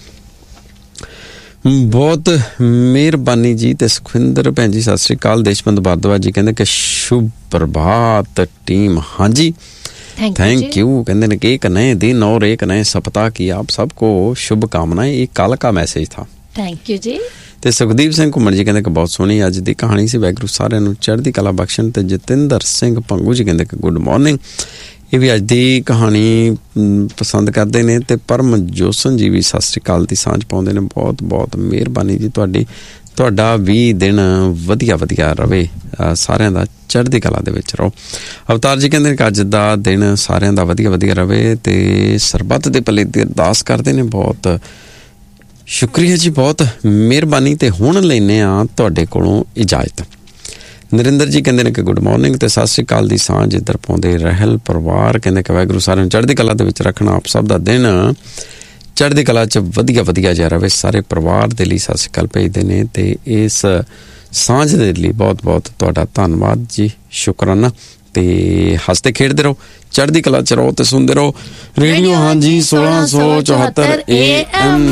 ਬਹੁਤ ਮਿਹਰਬਾਨੀ ਜੀ। ਤੇ ਸੁਖਵਿੰਦਰ ਭੈਣ ਜੀ ਸਤਿ ਸ਼੍ਰੀ ਅਕਾਲ। ਦੇਸ਼ਬੰਦ ਭਾਰਦਵਾਜ ਜੀ ਕਹਿੰਦੇ ਕਿ ਸ਼ੁਭ ਪ੍ਰਭਾਤ ਟੀਮ। ਹਾਂਜੀ थैंक यू। कहते हैं कि एक नए दिन और एक नए सप्ताह की आप सबको शुभकामनाएं। एक कल का मैसेज था। थैंक यू जी। ਤੇ ਸੁਖਦੀਪ ਸਿੰਘ ਘੁੰਮਣ ਜੀ ਕਹਿੰਦੇ ਕਿ ਬਹੁਤ ਸੋਹਣੀ ਅੱਜ ਦੀ ਕਹਾਣੀ ਸੀ। ਵਾਹਿਗੁਰੂ ਸਾਰਿਆਂ ਨੂੰ ਚੜ੍ਹਦੀ ਕਲਾ ਬਖਸ਼ਣ। ਤੇ ਜਤਿੰਦਰ ਸਿੰਘ ਪੰਗੂ ਜੀ ਕਹਿੰਦੇ ਕਿ ਗੁੱਡ ਮਾਰਨਿੰਗ। ਇਹ ਵੀ ਅੱਜ ਦੀ ਕਹਾਣੀ ਪਸੰਦ ਕਰਦੇ ਨੇ। ਤੇ ਪਰਮ ਜੋਸਨ ਜੀ ਵੀ ਸਤਿ ਸ਼੍ਰੀ ਅਕਾਲ ਦੀ ਸਾਂਝ ਪਾਉਂਦੇ ਨੇ। ਬਹੁਤ ਬਹੁਤ ਮਿਹਰਬਾਨੀ ਜੀ ਤੁਹਾਡੀ। ਤੁਹਾਡਾ ਵੀ ਦਿਨ ਵਧੀਆ ਵਧੀਆ ਰਵੇ, ਸਾਰਿਆਂ ਦਾ ਚੜ੍ਹਦੀ ਕਲਾ ਦੇ ਵਿੱਚ ਰਹੋ। ਅਵਤਾਰ ਜੀ ਕਹਿੰਦੇ ਨੇ ਕਿ ਅੱਜ ਦਾ ਦਿਨ ਸਾਰਿਆਂ ਦਾ ਵਧੀਆ ਵਧੀਆ ਰਵੇ ਤੇ ਸਰਬੱਤ ਦੇ ਭਲੇ ਦੀ ਅਰਦਾਸ ਕਰਦੇ ਨੇ। ਬਹੁਤ ਸ਼ੁਕਰੀਆ ਜੀ, ਬਹੁਤ ਮਿਹਰਬਾਨੀ। ਤੇ ਹੁਣ ਲੈਂਦੇ ਹਾਂ ਤੁਹਾਡੇ ਕੋਲੋਂ ਇਜਾਜ਼ਤ। ਨਰਿੰਦਰ ਜੀ ਕਹਿੰਦੇ ਨੇ ਕਿ ਗੁੱਡ ਮਾਰਨਿੰਗ ਤੇ ਸਤਿ ਸ਼੍ਰੀ ਅਕਾਲ ਦੀ ਸਾਂਝ ਇੱਧਰ ਪਾਉਂਦੇ ਰਹਿਲ ਪਰਿਵਾਰ। ਕਹਿੰਦੇ ਕਿ ਵਾਹਿਗੁਰੂ ਸਾਰਿਆਂ ਨੂੰ ਚੜ੍ਹਦੀ ਕਲਾ ਦੇ ਵਿੱਚ ਰੱਖਣਾ, ਆਪ ਸਭ ਦਾ ਦਿਨ ਚੜ੍ਹਦੀ ਕਲਾ 'ਚ ਵਧੀਆ ਵਧੀਆ ਜਿਹਾ ਰਵੇ। ਸਾਰੇ ਪਰਿਵਾਰ ਦੇ ਲਈ ਸਤਿ ਸ਼੍ਰੀ ਅਕਾਲ ਭੇਜਦੇ ਨੇ ਤੇ ਇਸ ਸਾਂਝ ਦੇ ਲਈ ਬਹੁਤ ਬਹੁਤ ਤੁਹਾਡਾ ਧੰਨਵਾਦ ਜੀ, ਸ਼ੁਕਰਾਨਾ। ਤੇ ਹੱਸਦੇ ਖੇਡਦੇ ਰਹੋ, ਚੜ੍ਹਦੀ ਕਲਾ 'ਚ ਰਹੋ ਤੇ ਸੁਣਦੇ ਰਹੋ ਰੇਡੀਓ ਹਾਂਜੀ 1674 AM।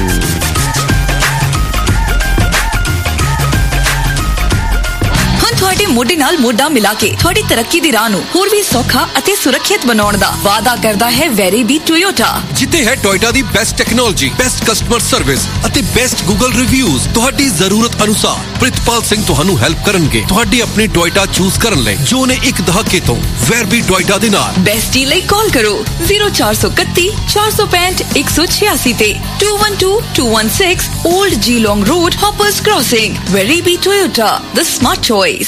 ਤੁਹਾਡੇ ਮੋਢੇ ਨਾਲ ਮੋਢਾ ਮਿਲਾ ਕੇ ਤੁਹਾਡੀ ਤਰੱਕੀ ਦੀ ਰਾਹ ਨੂੰ ਹੋਰ ਵੀ ਸੌਖਾ ਅਤੇ ਸੁਰੱਖਿਅਤ ਬਣਾਉਣ ਦਾ ਵਾਅਦਾ ਕਰਦਾ ਹੈ ਵੈਰੀਬੀ ਟੋਯੋਟਾ, ਜਿੱਥੇ ਹੈ ਟੋਯੋਟਾ ਦੀ best technology, best customer service ਅਤੇ ਬੈਸਟ ਗੂਗਲ ਰਿਵਿਊਜ਼। ਤੁਹਾਡੀ ਜ਼ਰੂਰਤ ਅਨੁਸਾਰ ਪ੍ਰਿਤਪਾਲ ਸਿੰਘ ਤੁਹਾਨੂੰ ਹੈਲਪ ਕਰਨਗੇ ਤੁਹਾਡੀ ਆਪਣੀ ਟੋਯੋਟਾ ਚੂਜ਼ ਕਰਨ ਲਈ, ਜੋ ਨੇ ਇੱਕ ਦਹਾਕੇ ਤੋਂ ਵੈਰੀਬੀ ਟੋਯੋਟਾ ਦੇ ਨਾਲ। ਬੈਸਟ ਡੀਲ ਲਈ ਕਾਲ ਕਰੋ 0431 465 186 ਤੇ 212216 ਓਲਡ ਜੀ ਲੌਂਗ road, ਹੌਪਰਸ crossing. ਵੈਰੀਬੀ Toyota, the smart choice.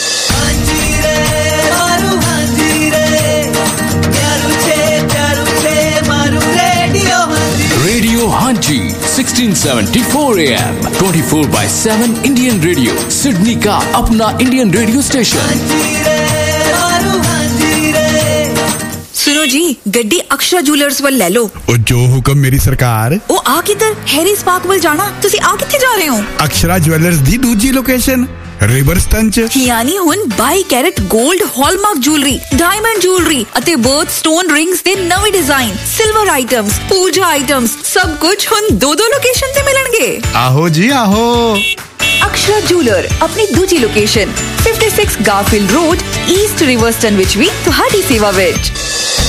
Radio Hanji 1674 AM 24/7 Indian radio, Sydney का अपना इंडियन रेडियो स्टेशन। सुनो जी, गड्डी अक्षरा ज्वेलर्स वाल ले लो। ओ जो हुक्म मेरी सरकार। ओ आ किधर? हैरी स्पार्क वाल जाना। तुसी आ किथे जा रहे हो? अक्षरा ज्वेलर्स दी दूजी लोकेशन ਰਿਵਰਸਟਨ ਚ, ਯਾਨੀ ਹੁਣ 22 ਕੈਰਟ 골ਡ ਹਾਲਮਾਰਕ ਜੁਐਲਰੀ, ਡਾਇਮੰਡ ਜੁਐਲਰੀ ਅਤੇ ਬਰਥ ਸਟੋਨ ਰਿੰਗਸ ਦੇ ਨਵੇਂ ਡਿਜ਼ਾਈਨ, ਸਿਲਵਰ ਆਈਟਮਸ, ਪੂਜਾ ਆਈਟਮਸ, ਸਭ ਕੁਝ ਹੁਣ ਦੋ ਲੋਕੇਸ਼ਨ ਤੇ ਮਿਲਣਗੇ। ਆਹੋ ਜੀ ਆਹੋ। ਅਕਸ਼ਰਾ ਜੁਐਲਰ ਆਪਣੀ ਦੂਜੀ ਲੋਕੇਸ਼ਨ 56 ਗਾਰਫੀਲਡ ਰੋਡ, ਈਸਟ ਰਿਵਰਸਟਨ ਵਿੱਚ ਵੀ ਤੁਹਾਡੀ ਸੇਵਾ ਵਿੱਚ।